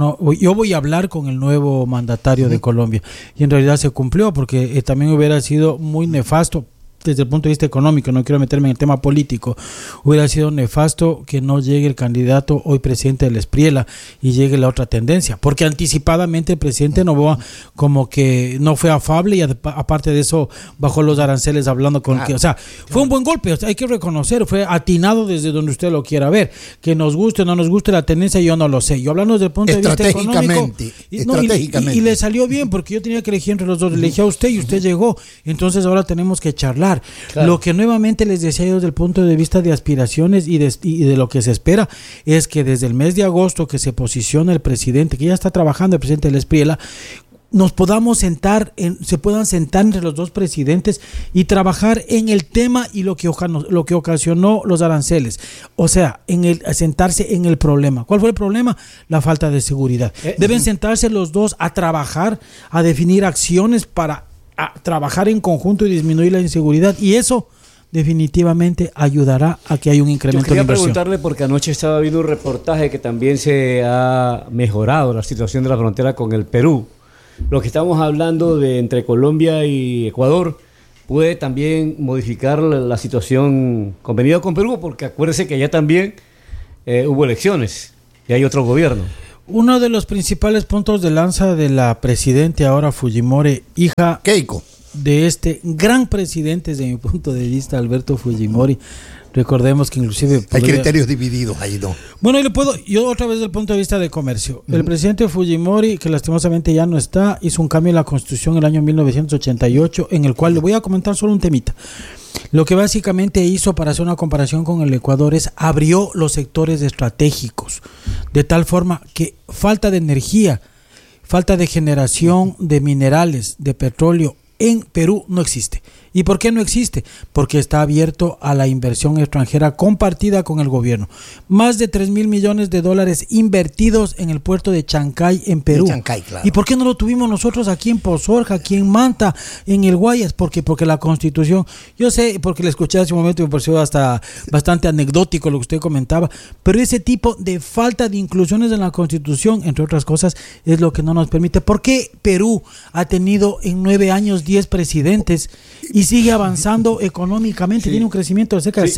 S12: hablar con el nuevo mandatario de Colombia, y en realidad se cumplió, porque también hubiera sido muy nefasto desde el punto de vista económico, no quiero meterme en el tema político, hubiera sido nefasto que no llegue el candidato hoy presidente del Espriela y llegue la otra tendencia, porque anticipadamente el presidente Noboa como que no fue afable, y aparte de eso bajó los aranceles hablando con que, o sea, fue un buen golpe, o sea, hay que reconocer, fue atinado desde donde usted lo quiera ver, que nos guste o no nos guste la tendencia, yo no lo sé, yo hablando desde el punto de vista económico, y le salió bien, porque yo tenía que elegir entre los dos, elegí a usted y usted llegó, entonces ahora tenemos que charlar. Claro. Lo que nuevamente les decía yo desde el punto de vista de aspiraciones y de lo que se espera es que desde el mes de agosto que se posiciona el presidente, que ya está trabajando el presidente del Espriela, nos podamos se puedan sentar entre los dos presidentes y trabajar en el tema y lo que ocasionó los aranceles, o sea, sentarse en el problema. ¿Cuál fue el problema? La falta de seguridad. Deben sentarse los dos a trabajar, a definir acciones para trabajar en conjunto y disminuir la inseguridad, y eso definitivamente ayudará a que haya un incremento de inversión.
S2: Quería preguntarle, porque anoche estaba viendo un reportaje que también se ha mejorado la situación de la frontera con el Perú. Lo que estamos hablando de entre Colombia y Ecuador puede también modificar la situación convenida con Perú, porque acuérdese que allá también hubo elecciones y hay otro gobierno.
S12: Uno de los principales puntos de lanza de la presidente ahora Fujimori, hija
S11: Keiko,
S12: de este gran presidente desde mi punto de vista, Alberto Fujimori. Recordemos que inclusive
S11: hay criterios divididos ahí, ¿no?
S12: Bueno, yo otra vez desde el punto de vista de comercio. El presidente Fujimori, que lastimosamente ya no está, hizo un cambio en la Constitución en el año 1988, en el cual le voy a comentar solo un temita. Lo que básicamente hizo, para hacer una comparación con el Ecuador, es abrió los sectores estratégicos, de tal forma que falta de energía, falta de generación de minerales, de petróleo, en Perú no existe. ¿Y por qué no existe? Porque está abierto a la inversión extranjera compartida con el gobierno. Más de 3,000 millones de dólares invertidos en el puerto de Chancay, en Perú.
S11: Chancay, claro.
S12: ¿Y por qué no lo tuvimos nosotros aquí en Pozorja, aquí en Manta, en el Guayas? Porque la Constitución, yo sé, porque le escuché hace un momento y me pareció hasta bastante anecdótico lo que usted comentaba, pero ese tipo de falta de inclusiones en la Constitución, entre otras cosas, es lo que no nos permite. ¿Por qué Perú ha tenido en 9 años 10 presidentes y sigue avanzando económicamente? Tiene un crecimiento de cerca del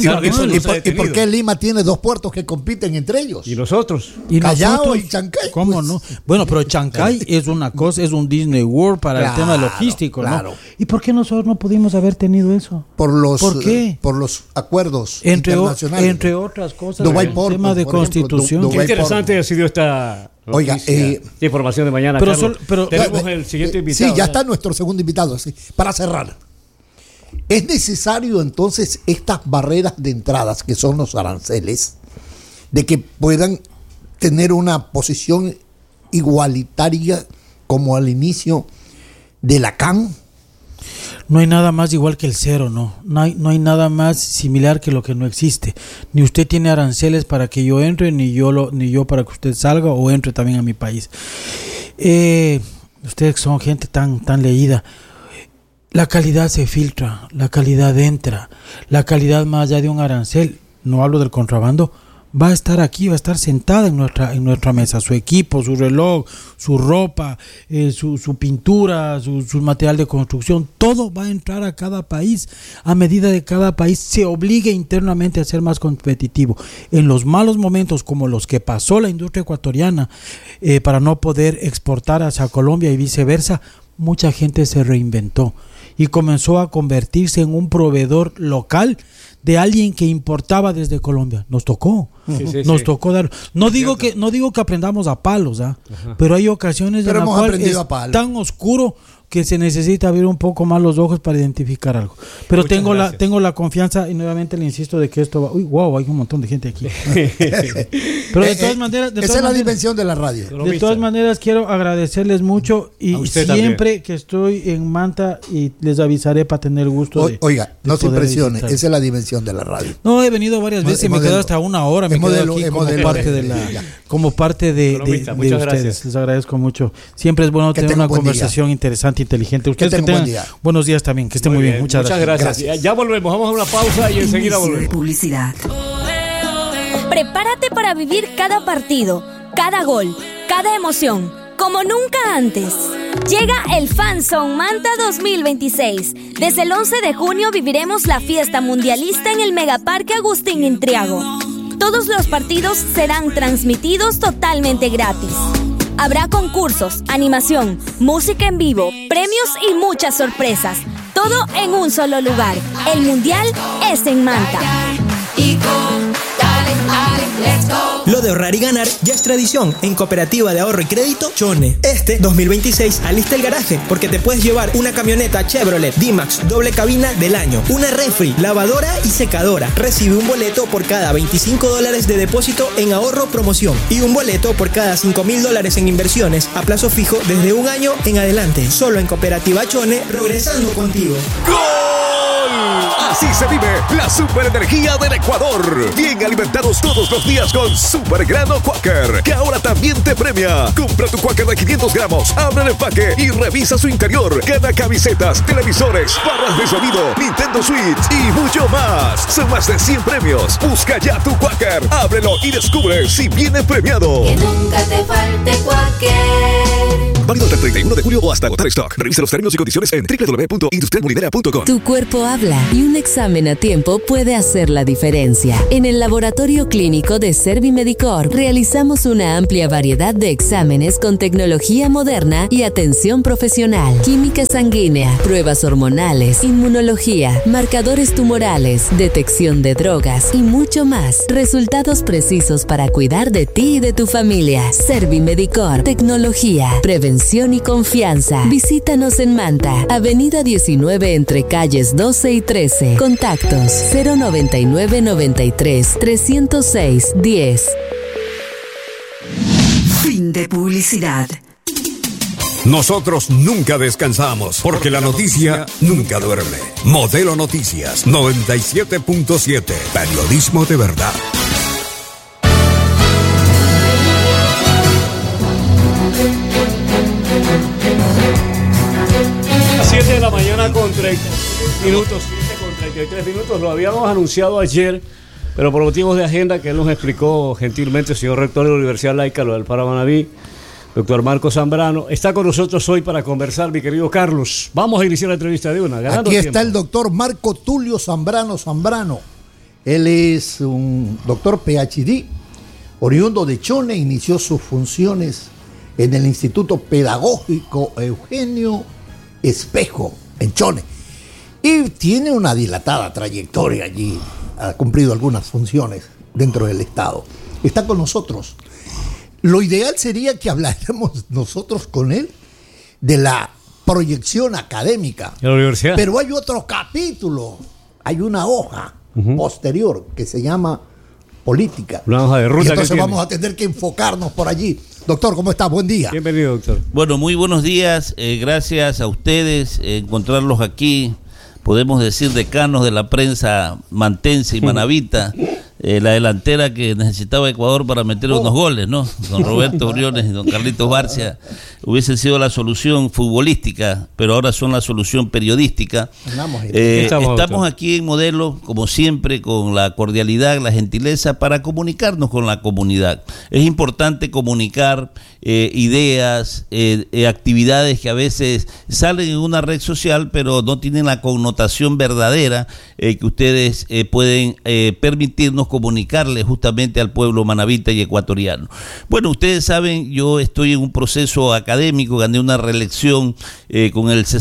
S12: 6%.
S11: ¿Y por qué Lima tiene 2 puertos que compiten entre ellos?
S2: ¿Y nosotros?
S11: Callao y Chancay.
S12: ¿Cómo
S11: pues?
S12: no? Bueno, pero Chancay es una cosa, es un Disney World para el tema logístico,
S11: claro.
S12: ¿no? ¿Y por qué nosotros no pudimos haber tenido eso?
S11: ¿Por
S12: qué?
S11: Por los acuerdos
S12: internacionales. Entre otras cosas, el tema de Constitución.
S2: Qué interesante ha sido esta...
S11: Oiga,
S2: información de mañana, Carlos. Tenemos el siguiente invitado.
S11: Sí, ya está nuestro segundo invitado. Sí. Para cerrar, ¿es necesario entonces estas barreras de entradas, que son los aranceles, de que puedan tener una posición igualitaria como al inicio de la CAN?
S12: No hay nada más igual que el cero, ¿no? No hay nada más similar que lo que no existe. Ni usted tiene aranceles para que yo entre, ni yo para que usted salga o entre también a mi país. Ustedes son gente tan leída. La calidad se filtra, la calidad entra, la calidad más allá de un arancel, no hablo del contrabando, va a estar aquí, va a estar sentada en nuestra mesa, su equipo, su reloj, su ropa, su pintura, su material de construcción, todo va a entrar a cada país, a medida de cada país se obligue internamente a ser más competitivo. En los malos momentos como los que pasó la industria ecuatoriana, para no poder exportar hacia Colombia y viceversa, mucha gente se reinventó y comenzó a convertirse en un proveedor local de alguien que importaba desde Colombia. Nos tocó. Nos tocó dar. No digo que aprendamos a palos, pero hay ocasiones en las cuales es tan oscuro que se necesita abrir un poco más los ojos para identificar algo. Pero tengo la confianza, y nuevamente le insisto, de que esto va... Uy, wow, hay un montón de gente aquí. Pero de todas maneras...
S11: Esa es la dimensión de la radio.
S12: De todas maneras, quiero agradecerles mucho y siempre también, que estoy en Manta, y les avisaré para tener el gusto de...
S11: Oiga, no se impresione, esa es la dimensión de la radio.
S12: No, he venido varias veces y me quedo hasta 1 hora. Me quedo aquí como parte de
S2: muchas
S12: ustedes.
S2: Gracias.
S12: Les agradezco mucho. Siempre es bueno tener una conversación interesante, inteligente. Ustedes que tengan buenos días también, que estén muy bien. Muchas gracias.
S2: Ya volvemos, vamos a una pausa y enseguida volvemos.
S3: Publicidad.
S4: Prepárate para vivir cada partido, cada gol, cada emoción, como nunca antes. Llega el FanZone Manta 2026. Desde el 11 de junio viviremos la fiesta mundialista en el Megaparque Agustín Intriago. Todos los partidos serán transmitidos totalmente gratis. Habrá concursos, animación, música en vivo, premios y muchas sorpresas. Todo en un solo lugar. El Mundial es en Manta.
S13: Lo de ahorrar y ganar ya es tradición en Cooperativa de Ahorro y Crédito Chone. Este 2026 alista el garaje, porque te puedes llevar una camioneta Chevrolet D-Max doble cabina del año, una refri, lavadora y secadora. Recibe un boleto por cada $25 de depósito en ahorro promoción y un boleto por cada $5,000 en inversiones a plazo fijo desde 1 año en adelante. Solo en Cooperativa Chone, progresando contigo.
S8: ¡Gol! Así se vive la superenergía del Ecuador. Bien alimentados todos los días con Super Grano Quaker, que ahora también te premia. Compra tu Quaker de 500 gramos, abre el empaque y revisa su interior. Gana camisetas, televisores, barras de sonido, Nintendo Switch y mucho más. Son más de 100 premios. Busca ya tu Quaker, ábrelo y descubre si viene premiado.
S7: Que nunca te falte Quaker.
S8: Válido hasta el 31 de julio o hasta agotar stock. Revisa los términos y condiciones en www.industrialmolinera.com.
S14: Tu cuerpo habla y un examen a tiempo puede hacer la diferencia. En el laboratorio clínico de Servimedicor realizamos una amplia variedad de exámenes con tecnología moderna y atención profesional. Química sanguínea, pruebas hormonales, inmunología, marcadores tumorales, detección de drogas y mucho más. Resultados precisos para cuidar de ti y de tu familia. Servimedicor, tecnología, prevención y confianza. Visítanos en Manta, Avenida 19 entre calles 12 y 13. Contactos 099 93 306 10.
S3: Fin de publicidad.
S8: Nosotros nunca descansamos porque la noticia nunca duerme. Modelo Noticias 97.7. Periodismo de verdad.
S2: 7 de la mañana con 30 minutos, 7 con 33 minutos. Lo habíamos anunciado ayer, pero por motivos de agenda que él nos explicó gentilmente el señor rector de la Universidad Laica, lo del Paro Manabí, doctor Marco Zambrano. Está con nosotros hoy para conversar, mi querido Carlos. Vamos a iniciar la entrevista de una.
S11: Aquí está el doctor Marco Tulio Zambrano. Él es un doctor PhD, oriundo de Chone, inició sus funciones en el Instituto Pedagógico Eugenio Espejo, en Chone, y tiene una dilatada trayectoria allí, ha cumplido algunas funciones dentro del Estado. Está con nosotros. Lo ideal sería que habláramos nosotros con él de la proyección académica
S2: de la universidad,
S11: pero hay otro capítulo, hay una hoja posterior que se llama política,
S2: una hoja de ruta,
S11: y entonces vamos a tener que enfocarnos por allí. Doctor, ¿cómo está? Buen día.
S2: Bienvenido, doctor.
S15: Bueno, muy buenos días. Gracias a ustedes encontrarlos aquí. Podemos decir decanos de la prensa mantense y manabita. La delantera que necesitaba Ecuador para meter unos goles, ¿no? Don Roberto Briones y don Carlitos Barcia hubiesen sido la solución futbolística, pero ahora son la solución periodística. Estamos aquí en Modelo, como siempre, con la cordialidad, la gentileza para comunicarnos con la comunidad. Es importante comunicar ideas, actividades que a veces salen en una red social, pero no tienen la connotación verdadera que ustedes pueden permitirnos comunicarle justamente al pueblo manabita y ecuatoriano. Bueno, ustedes saben, yo estoy en un proceso académico, gané una reelección con el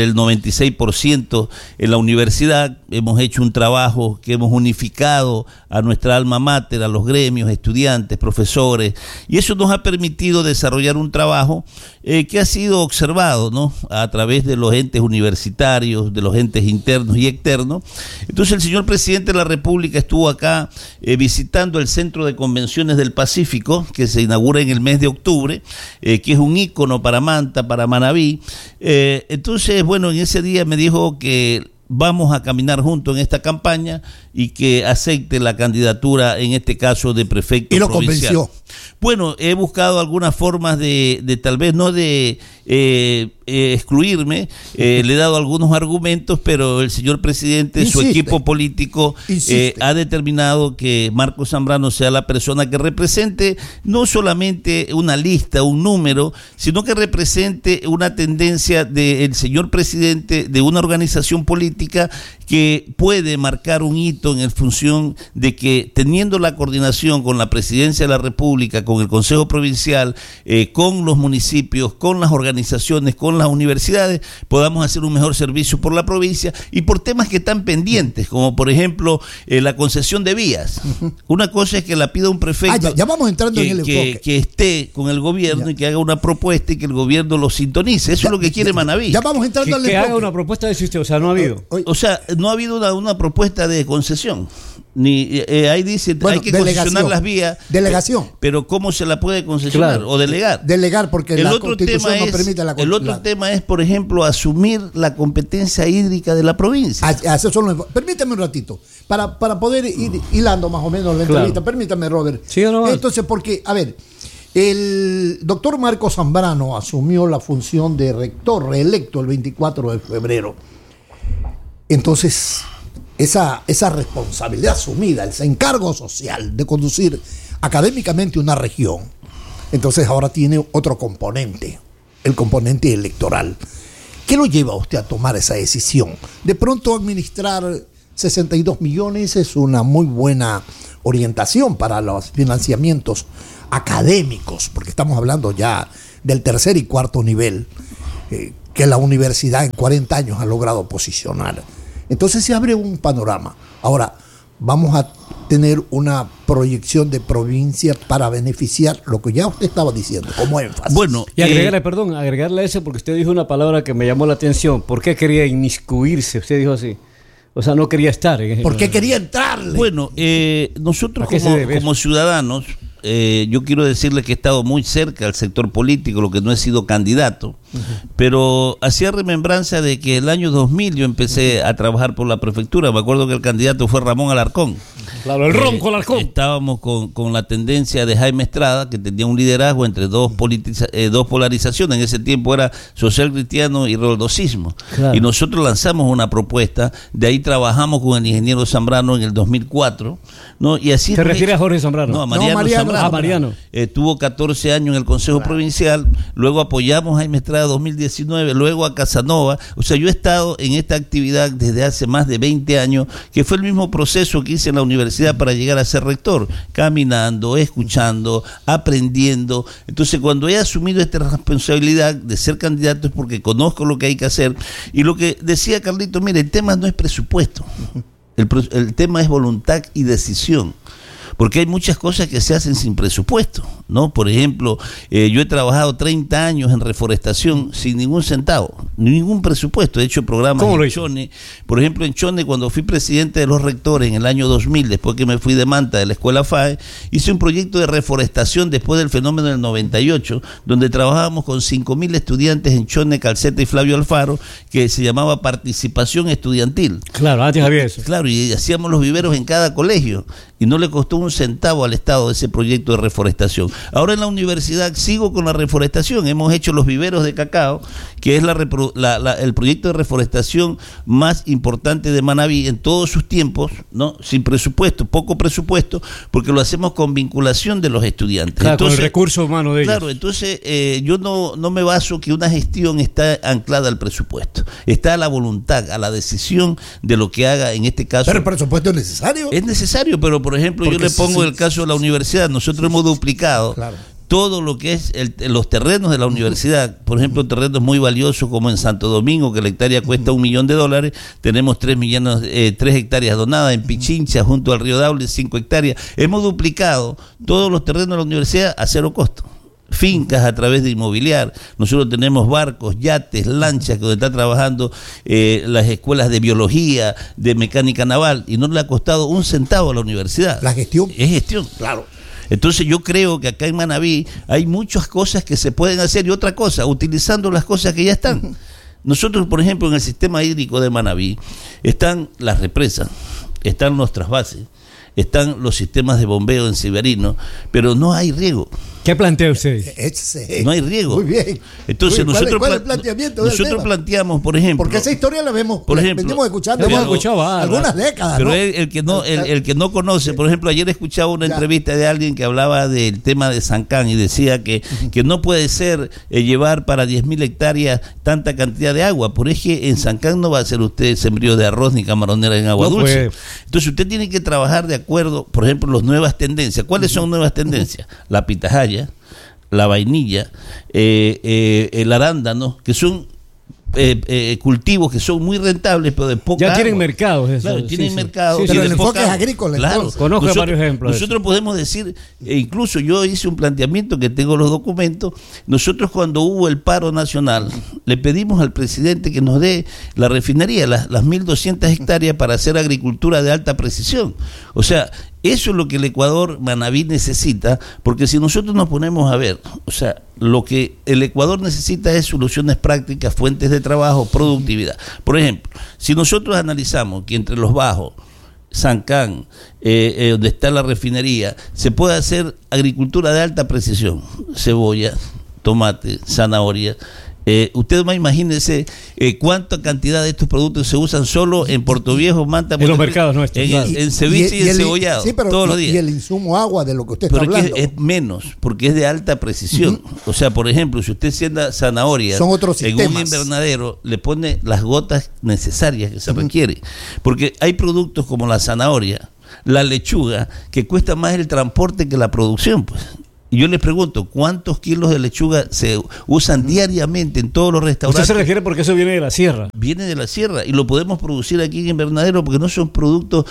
S15: 96% en la universidad. Hemos hecho un trabajo que hemos unificado a nuestra alma mater, a los gremios, estudiantes, profesores, y eso nos ha permitido desarrollar un trabajo que ha sido observado, ¿no?, a través de los entes universitarios, de los entes internos y externos. Entonces el señor presidente de la República estuvo acá visitando el Centro de Convenciones del Pacífico, que se inaugura en el mes de octubre, que es un ícono para Manta, para Manabí. Entonces, bueno, en ese día me dijo que vamos a caminar juntos en esta campaña y que acepte la candidatura, en este caso, de prefecto provincial. ¿Y lo convenció? Bueno, he buscado algunas formas de tal vez no de excluirme, le he dado algunos argumentos, pero el señor presidente, su equipo político ha determinado que Marco Zambrano sea la persona que represente no solamente una lista, un número, sino que represente una tendencia del señor presidente de una organización política que puede marcar un hito en función de que, teniendo la coordinación con la Presidencia de la República, con el Consejo Provincial, con los municipios, con las organizaciones, con las universidades, podamos hacer un mejor servicio por la provincia y por temas que están pendientes, como por ejemplo la concesión de vías. Una cosa es que la pida un prefecto,
S11: ya vamos entrando en el enfoque,
S15: que esté con el gobierno y que haga una propuesta y que el gobierno lo sintonice. Eso es lo que quiere Manabí.
S11: Ya vamos entrando
S2: que haga una propuesta de usted, o sea, no ha habido.
S15: O sea, no ha habido una propuesta de concesión. Ahí dice, hay que concesionar las vías.
S11: Delegación.
S15: Pero ¿cómo se la puede concesionar?
S2: Claro.
S15: O delegar.
S11: Delegar, porque
S15: el
S11: la
S15: otro
S11: Constitución
S15: tema
S11: no permite la
S15: El otro tema es, por ejemplo, asumir la competencia hídrica de la provincia.
S11: Permítame un ratito, para poder ir hilando más o menos la entrevista. Permítame, Robert.
S2: Sí, no,
S11: entonces, porque, a ver, el doctor Marco Zambrano asumió la función de rector reelecto el 24 de febrero. Entonces, esa responsabilidad asumida, ese encargo social de conducir académicamente una región, entonces ahora tiene otro componente, el componente electoral. ¿Qué lo lleva a usted a tomar esa decisión? De pronto administrar 62 millones es una muy buena orientación para los financiamientos académicos, porque estamos hablando ya del tercer y cuarto nivel que la universidad en 40 años ha logrado posicionar. Entonces se abre un panorama. Ahora, vamos a tener una proyección de provincia para beneficiar lo que ya usted estaba diciendo, como énfasis.
S15: Bueno,
S2: y agregarle eso, porque usted dijo una palabra que me llamó la atención. ¿Por qué quería
S15: inmiscuirse?
S2: Usted dijo así. O sea, no quería estar.
S11: ¿Por qué quería entrarle?
S15: Bueno, nosotros como ciudadanos, yo quiero decirle que he estado muy cerca al sector político, lo que no he sido candidato, pero hacía remembranza de que el año 2000 yo empecé a trabajar por la prefectura. Me acuerdo que el candidato fue Ramón Alarcón.
S2: Claro, el Ronco Alarcón.
S15: Estábamos con la tendencia de Jaime Estrada, que tenía un liderazgo entre dos polarizaciones. En ese tiempo era social cristiano y roldosismo. Claro. Y nosotros lanzamos una propuesta, de ahí trabajamos con el ingeniero Zambrano en el 2004, ¿no? Y así
S2: ¿se refiere a Jorge Zambrano?
S15: No, a Mariano Zambrano.
S2: Mariano.
S15: Tuvo 14 años en el Consejo Provincial, luego apoyamos a Jaime Estrada 2019, luego a Casanova. O sea, yo he estado en esta actividad desde hace más de 20 años, que fue el mismo proceso que hice en la universidad para llegar a ser rector, caminando, escuchando, aprendiendo. Entonces, cuando he asumido esta responsabilidad de ser candidato es porque conozco lo que hay que hacer. Y lo que decía Carlito, mire, el tema no es presupuesto, el tema es voluntad y decisión. Porque hay muchas cosas que se hacen sin presupuesto, ¿no? Por ejemplo, yo he trabajado 30 años en reforestación sin ningún centavo, ningún presupuesto. He hecho programas en Chone. Por ejemplo, en Chone, cuando fui presidente de los rectores en el año 2000, después que me fui de Manta de la Escuela FAE, hice un proyecto de reforestación después del fenómeno del 98, donde trabajábamos con 5.000 estudiantes en Chone, Calceta y Flavio Alfaro, que se llamaba participación estudiantil.
S2: Claro, antes había eso.
S15: Claro, y hacíamos los viveros en cada colegio, y no le costó un centavo al Estado de ese proyecto de reforestación. Ahora en la universidad sigo con la reforestación. Hemos hecho los viveros de cacao, que es el proyecto de reforestación más importante de Manabí en todos sus tiempos, ¿no? Sin presupuesto, poco presupuesto, porque lo hacemos con vinculación de los estudiantes.
S2: Claro, entonces, con el recurso humano de ellos.
S15: Claro, entonces yo no me baso que una gestión está anclada al presupuesto. Está a la voluntad, a la decisión de lo que haga en este caso.
S11: ¿Pero el presupuesto es necesario?
S15: Es necesario, pero por ejemplo, porque yo le pongo el caso de la universidad. Nosotros hemos duplicado todo lo que es los terrenos de la universidad. Por ejemplo, terrenos muy valiosos como en Santo Domingo, que la hectárea cuesta $1 millón. Tenemos 3 hectáreas donadas. En Pichincha, junto al río Daule, 5 hectáreas. Hemos duplicado todos los terrenos de la universidad a cero costo. Fincas a través de inmobiliar. Nosotros tenemos barcos, yates, lanchas, donde está trabajando las escuelas de biología, de mecánica naval, y no le ha costado un centavo a la universidad.
S11: La gestión.
S15: Es gestión.
S11: Claro.
S15: Entonces yo creo que acá en Manabí hay muchas cosas que se pueden hacer, y otra cosa, utilizando las cosas que ya están. Nosotros, por ejemplo, en el sistema hídrico de Manabí están las represas, están los trasvases, están los sistemas de bombeo en Severino, pero no hay riego.
S2: ¿Qué plantea usted?
S15: No hay riego.
S11: Muy bien.
S15: Entonces
S11: ¿Cuál es el planteamiento del tema?
S15: Planteamos, por ejemplo.
S11: Porque esa historia la venimos escuchando.
S2: Hemos escuchado
S11: algunas décadas.
S15: Pero
S11: ¿no?
S15: el que no conoce, por ejemplo, ayer escuchaba una entrevista de alguien que hablaba del tema de Sancán y decía que no puede ser llevar para 10.000 hectáreas tanta cantidad de agua. Por eso en Sancán no va a ser usted sembrío de arroz ni camaronera en agua dulce. Entonces usted tiene que trabajar de acuerdo, por ejemplo, las nuevas tendencias. ¿Cuáles son nuevas tendencias? La pitahaya, la vainilla, el arándano, que son cultivos que son muy rentables, pero de poca
S2: Ya tienen
S15: agua.
S2: mercados. Eso,
S15: Claro, tienen mercados.
S11: Sí, pero el enfoque es agrícola.
S15: Claro.
S11: Entonces.
S2: Conozco varios ejemplos.
S15: Nosotros podemos decir, incluso yo hice un planteamiento que tengo los documentos. Nosotros, cuando hubo el paro nacional, le pedimos al presidente que nos dé la refinería, las 1.200 hectáreas para hacer agricultura de alta precisión. O sea, eso es lo que el Ecuador, Manabí, necesita, porque si nosotros nos ponemos a ver, o sea, lo que el Ecuador necesita es soluciones prácticas, fuentes de trabajo, productividad. Por ejemplo, si nosotros analizamos que entre los bajos, Sancán, donde está la refinería, se puede hacer agricultura de alta precisión, cebolla, tomate, zanahoria. Usted más imagínese cuánta cantidad de estos productos se usan solo en Puerto Viejo, Manta,
S2: en los mercados nuestros,
S15: en ceviche y en cebollado,
S11: sí, pero
S15: todos los días.
S11: Y el insumo agua de lo que usted
S15: pero
S11: está hablando.
S15: Es menos, porque es de alta precisión. O sea, por ejemplo, si usted siembra zanahorias
S11: Son otros
S15: en un
S11: sistemas.
S15: invernadero, le pone las gotas necesarias que se requiere. Porque hay productos como la zanahoria, la lechuga, que cuesta más el transporte que la producción, pues. Y yo les pregunto, ¿cuántos kilos de lechuga se usan diariamente en todos los restaurantes?
S2: Usted se refiere porque eso viene de la sierra.
S15: Viene de la sierra y lo podemos producir aquí en invernadero porque no son productos,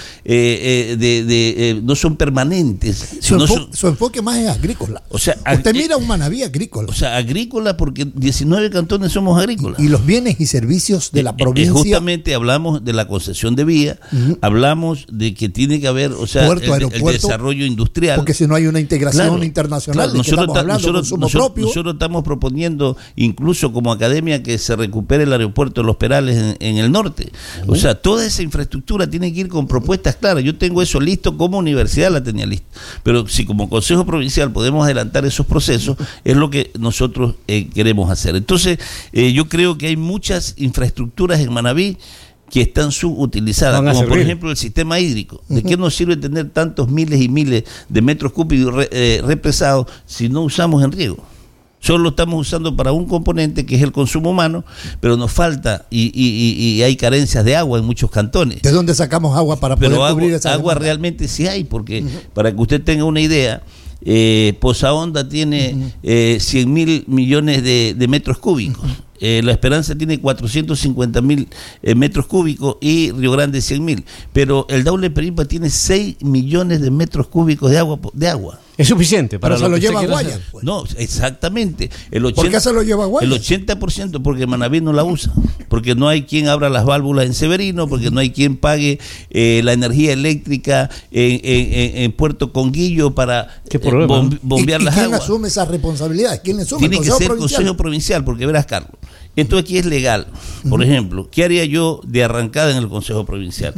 S15: no son permanentes.
S11: Su enfoque más es agrícola.
S15: O sea,
S11: usted mira un Manabí agrícola.
S15: O sea, agrícola porque 19 cantones somos agrícolas.
S11: Y los bienes y servicios de la provincia.
S15: Justamente hablamos de la concesión de vía, hablamos de que tiene que haber, o sea,
S11: puerto,
S15: el desarrollo industrial.
S11: Porque si no hay una integración internacional.
S15: Claro, nosotros
S11: propio.
S15: estamos proponiendo incluso como academia que se recupere el aeropuerto de Los Perales en el norte. O sea, toda esa infraestructura tiene que ir con propuestas claras. Yo tengo eso listo, como universidad la tenía lista. Pero si como Consejo Provincial podemos adelantar esos procesos, es lo que nosotros queremos hacer. Entonces, yo creo que hay muchas infraestructuras en Manabí que están subutilizadas, como por ejemplo el sistema hídrico. ¿De qué nos sirve tener tantos miles y miles de metros cúbicos represados si no usamos en riego? Solo lo estamos usando para un componente que es el consumo humano, pero nos falta y hay carencias de agua en muchos cantones.
S11: ¿De dónde sacamos agua para poder cubrir esa
S15: agua
S11: demanda?
S15: Realmente sí hay, porque para que usted tenga una idea, Poza Honda tiene 100.000 millones de metros cúbicos. La Esperanza tiene 450.000 metros cúbicos y Río Grande 100.000. Pero el Daule Perimpa tiene 6 millones de metros cúbicos de agua.
S2: Es suficiente para
S11: pero se lo lleva a Guayas.
S15: Pues. No, exactamente.
S11: ¿Por qué se lo lleva a Guayas?
S15: El 80% porque Manabí no la usa. Porque no hay quien abra las válvulas en Severino, porque no hay quien pague la energía eléctrica en Puerto Conguillo para bombear las aguas.
S11: ¿Quién asume esa responsabilidad? ¿Quién le asume?
S15: Tiene que ser el Consejo Provincial, porque verás, Carlos. Esto aquí es legal. Por ejemplo, ¿qué haría yo de arrancada en el Consejo Provincial?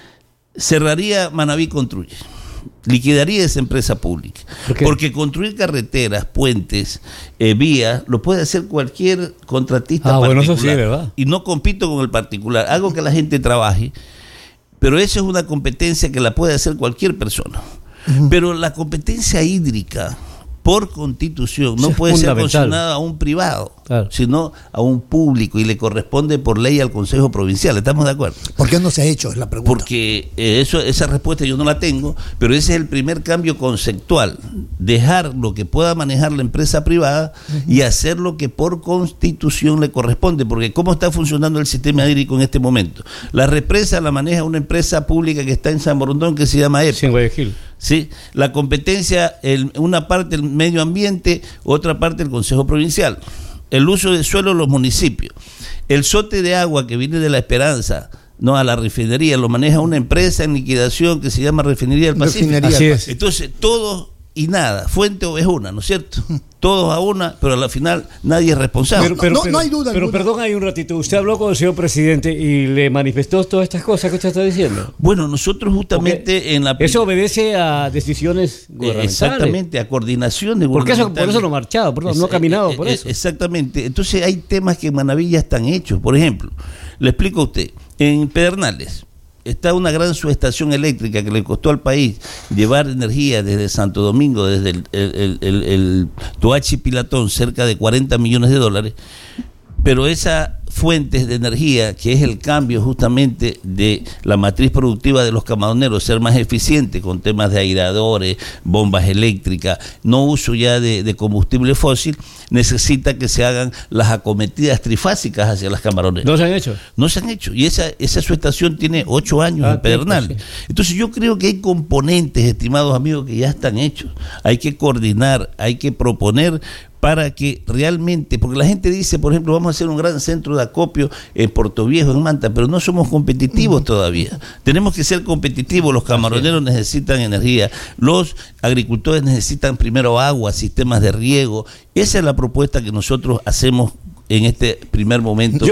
S15: Cerraría Manabí Construye. Liquidaría esa empresa pública. Porque construir carreteras, puentes, vías, lo puede hacer cualquier contratista particular.
S2: Bueno, eso sí, ¿verdad?
S15: Y no compito con el particular. Hago que la gente trabaje, pero eso es una competencia que la puede hacer cualquier persona. Pero la competencia hídrica, por constitución, no puede ser condicionada a un privado, sino a un público, y le corresponde por ley al Consejo Provincial. ¿Estamos de acuerdo?
S11: ¿Por qué no se ha hecho? Es la pregunta.
S15: Porque esa respuesta yo no la tengo, pero ese es el primer cambio conceptual: dejar lo que pueda manejar la empresa privada y hacer lo que por constitución le corresponde. Porque ¿cómo está funcionando el sistema hídrico en este momento? La represa la maneja una empresa pública que está en San Borondón, que se llama EPA.
S2: Sí, en Guayaquil.
S15: ¿Sí? La competencia, una parte el medio ambiente, otra parte el Consejo Provincial. El uso de suelo los municipios. El sote de agua que viene de La Esperanza, no, a la refinería, lo maneja una empresa en liquidación que se llama Refinería del Pacífico.
S2: Así es.
S15: Entonces, todos y nada, fuente o es una, ¿no es cierto? Todos a una, pero a la final nadie es responsable.
S11: No hay duda.
S2: Pero perdón, hay un ratito. Usted habló con el señor presidente y le manifestó todas estas cosas que usted está diciendo.
S15: Bueno, nosotros justamente en la...
S2: Eso obedece a decisiones gubernamentales.
S15: Exactamente, a coordinaciones
S2: gubernamentales. Por eso no ha marchado, perdón, no ha caminado por eso.
S15: Exactamente. Entonces hay temas que en Manabí ya están hechos. Por ejemplo, le explico a usted, en Pedernales está una gran subestación eléctrica que le costó al país llevar energía desde Santo Domingo, desde el Toachi Pilatón, cerca de $40 millones. pero esa fuentes de energía, que es el cambio justamente de la matriz productiva de los camaroneros, ser más eficiente con temas de aireadores, bombas eléctricas, no uso ya de combustible fósil, necesita que se hagan las acometidas trifásicas hacia las camaroneras.
S2: ¿No se han hecho?
S15: No se han hecho, y esa su estación tiene 8 años en Pedernales. Sí. Entonces yo creo que hay componentes, estimados amigos, que ya están hechos. Hay que coordinar, hay que proponer para que realmente, porque la gente dice, por ejemplo, vamos a hacer un gran centro de acopio en Puerto Viejo, en Manta, pero no somos competitivos todavía. Tenemos que ser competitivos, los camaroneros necesitan energía, los agricultores necesitan primero agua, sistemas de riego. Esa es la propuesta que nosotros hacemos en este primer momento.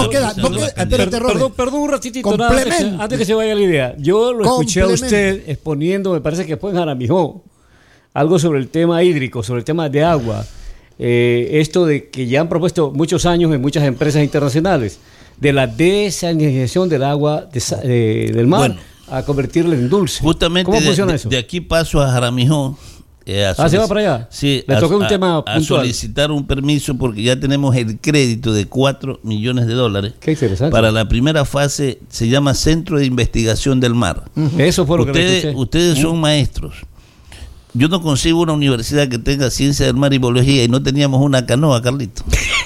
S2: Perdón un ratitito, antes que se vaya la idea. Yo lo escuché a usted exponiendo, me parece que fue en Jaramijó, algo sobre el tema hídrico, sobre el tema de agua. Esto de que ya han propuesto muchos años en muchas empresas internacionales, de la desalinización del agua del mar, bueno, a convertirla en dulce.
S15: Justamente ¿cómo funciona eso? De aquí paso a Jaramijó.
S2: ¿Se va para allá?
S15: Sí,
S2: le toqué un tema puntual.
S15: A solicitar un permiso porque ya tenemos el crédito de $4 millones.
S2: Qué interesante.
S15: Para la primera fase, se llama Centro de Investigación del Mar.
S2: Eso fue lo que le escuché.
S15: Ustedes son maestros. Yo no consigo una universidad que tenga ciencia del mar y biología y no teníamos una canoa, Carlito.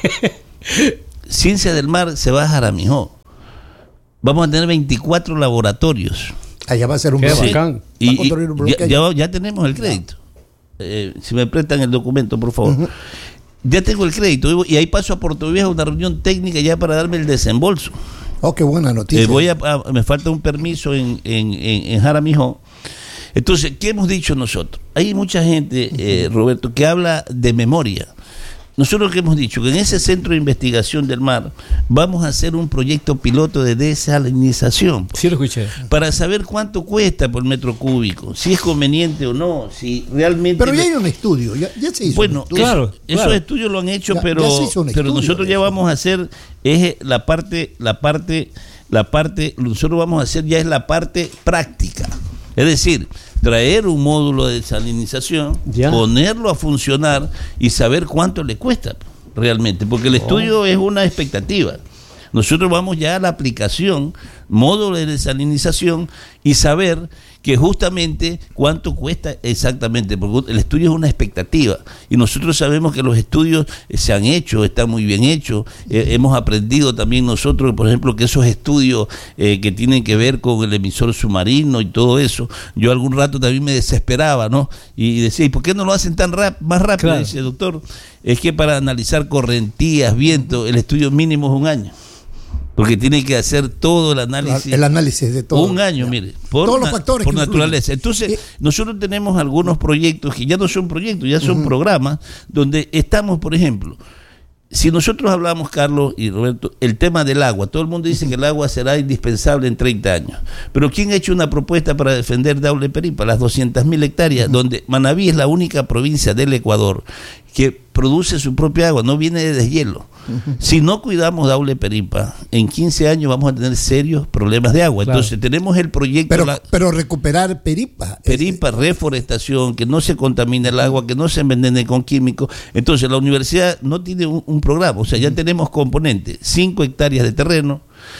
S15: Ciencia del mar se va a Jaramijó. Vamos a tener 24 laboratorios.
S11: Allá va a ser un
S15: bacán. Y ya tenemos el crédito. Si me prestan el documento, por favor. Ya tengo el crédito y ahí paso a Puerto Viejo a una reunión técnica ya para darme el desembolso.
S11: Oh, qué buena noticia.
S15: Me falta un permiso en Jaramijó. Entonces, ¿qué hemos dicho nosotros? Hay mucha gente, Roberto, que habla de memoria. Nosotros que hemos dicho que en ese centro de investigación del mar vamos a hacer un proyecto piloto de desalinización.
S2: Sí, lo escuché.
S15: Para saber cuánto cuesta por metro cúbico, si es conveniente o no, si realmente...
S11: Pero ya hay un estudio, ya se hizo.
S15: Bueno,
S11: un estudio.
S15: Esos estudios lo han hecho, pero nosotros ya vamos a hacer la parte, nosotros vamos a hacer ya es la parte práctica. Es decir, traer un módulo de desalinización, ponerlo a funcionar y saber cuánto le cuesta realmente, porque el estudio es una expectativa. Nosotros vamos ya a la aplicación, módulo de desalinización y saber que justamente cuánto cuesta exactamente, porque el estudio es una expectativa y nosotros sabemos que los estudios se han hecho, están muy bien hechos, hemos aprendido también nosotros, por ejemplo, que esos estudios que tienen que ver con el emisor submarino y todo eso, yo algún rato también me desesperaba, ¿no? Y decía, ¿y por qué no lo hacen tan más rápido? Claro. Dice, doctor, es que para analizar correntías, viento, el estudio mínimo es 1 año. Porque tiene que hacer todo el análisis.
S11: El análisis de todo.
S15: 1 año, mire.
S11: Todos los factores.
S15: Por naturaleza. Entonces, nosotros tenemos algunos proyectos que ya no son proyectos, ya son programas donde estamos, por ejemplo, si nosotros hablamos, Carlos y Roberto, el tema del agua, todo el mundo dice que el agua será indispensable en 30 años. Pero ¿quién ha hecho una propuesta para defender Daule Peripa, las 200.000 hectáreas, donde Manabí es la única provincia del Ecuador que produce su propia agua, no viene de deshielo? Si no cuidamos Daule Peripa, en 15 años vamos a tener serios problemas de agua. Claro. Entonces tenemos el proyecto...
S11: Pero recuperar Peripa.
S15: Reforestación, que no se contamine el agua, que no se envenene con químicos. Entonces la universidad no tiene un programa, o sea, ya tenemos componentes, 5 hectáreas de terreno.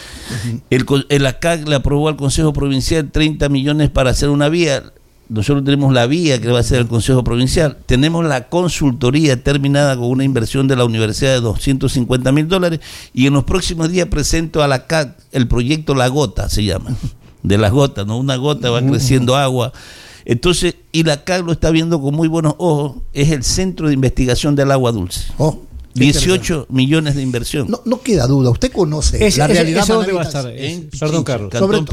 S15: El ACAC le aprobó al Consejo Provincial 30 millones para hacer una vía. Nosotros tenemos la vía que va a ser el Consejo Provincial, tenemos la consultoría terminada con una inversión de la universidad de $250.000 y en los próximos días presento a la CAC el proyecto La Gota, se llama, de las gotas, ¿no? Una gota va creciendo agua. Entonces, y la CAC lo está viendo con muy buenos ojos, es el Centro de Investigación del Agua Dulce. 18 millones de inversión.
S11: No queda duda, usted conoce la realidad.
S2: ¿Dónde va a estar? Perdón, Carlos.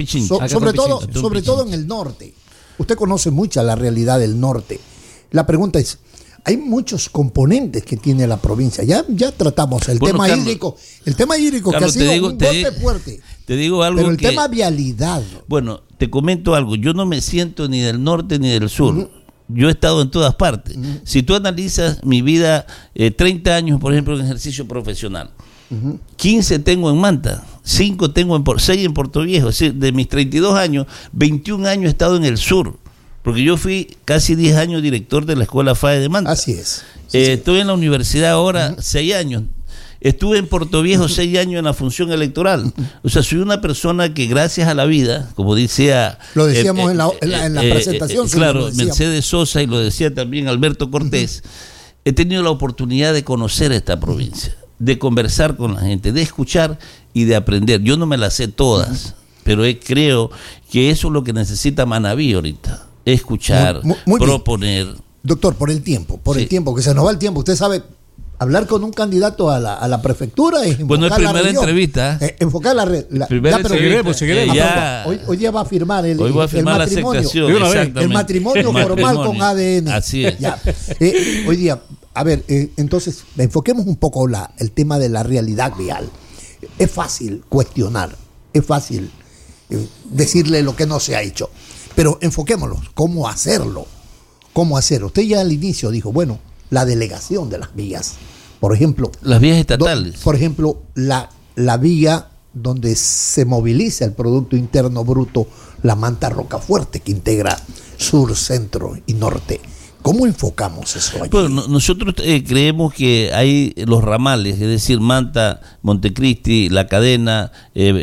S11: Sobre todo en el norte. Usted conoce mucha la realidad del norte. La pregunta es, hay muchos componentes que tiene la provincia. Ya tratamos el tema hídrico. El tema hídrico, Carlos, que ha sido un golpe fuerte.
S15: Te digo algo.
S11: Pero el tema vialidad.
S15: Bueno, te comento algo. Yo no me siento ni del norte ni del sur. Yo he estado en todas partes. Si tú analizas mi vida, 30 años, por ejemplo, en ejercicio profesional. 15 tengo en Manta, 6 en Puerto Viejo. Es decir, de mis 32 años, 21 años he estado en el sur, porque yo fui casi 10 años director de la Escuela FAE de Manta.
S11: Así es.
S15: Estoy en la universidad ahora 6 años. Estuve en Portoviejo 6 años en la función electoral. O sea, soy una persona que gracias a la vida, como decía...
S11: Lo decíamos en la presentación.
S15: Claro, Mercedes Sosa, y lo decía también Alberto Cortés. He tenido la oportunidad de conocer esta provincia, de conversar con la gente, de escuchar y de aprender. Yo no me las sé todas, pero creo que eso es lo que necesita Manabí ahorita. Escuchar, muy proponer.
S11: Bien. Doctor, por el tiempo, que se nos va el tiempo. Usted sabe, hablar con un candidato a la prefectura es
S15: bueno, es primera entrevista.
S11: Enfocar la
S15: primera entrevista.
S11: Hoy día va a firmar el
S15: matrimonio.
S11: El matrimonio formal con ADN.
S15: Así es.
S11: Hoy día, a ver, entonces, enfoquemos un poco el tema de la realidad vial. Es fácil cuestionar, es fácil decirle lo que no se ha hecho, pero enfoquémoslo, ¿cómo hacerlo? ¿Cómo hacer? Usted ya al inicio dijo, bueno, la delegación de las vías. Por ejemplo,
S15: las vías estatales.
S11: Por ejemplo, la vía donde se moviliza el Producto Interno Bruto, la Manta Rocafuerte, que integra sur, centro y norte. ¿Cómo enfocamos eso allí?
S15: Bueno, nosotros creemos que hay los ramales, es decir, Manta, Montecristi, La Cadena,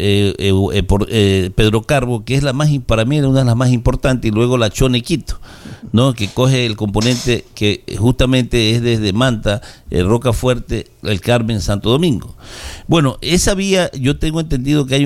S15: Pedro Carbo, que es para mí una de las más importantes, y luego la Chone Quito, ¿no? Que coge el componente que justamente es desde Manta, Rocafuerte, El Carmen, Santo Domingo. Bueno, esa vía yo tengo entendido que hay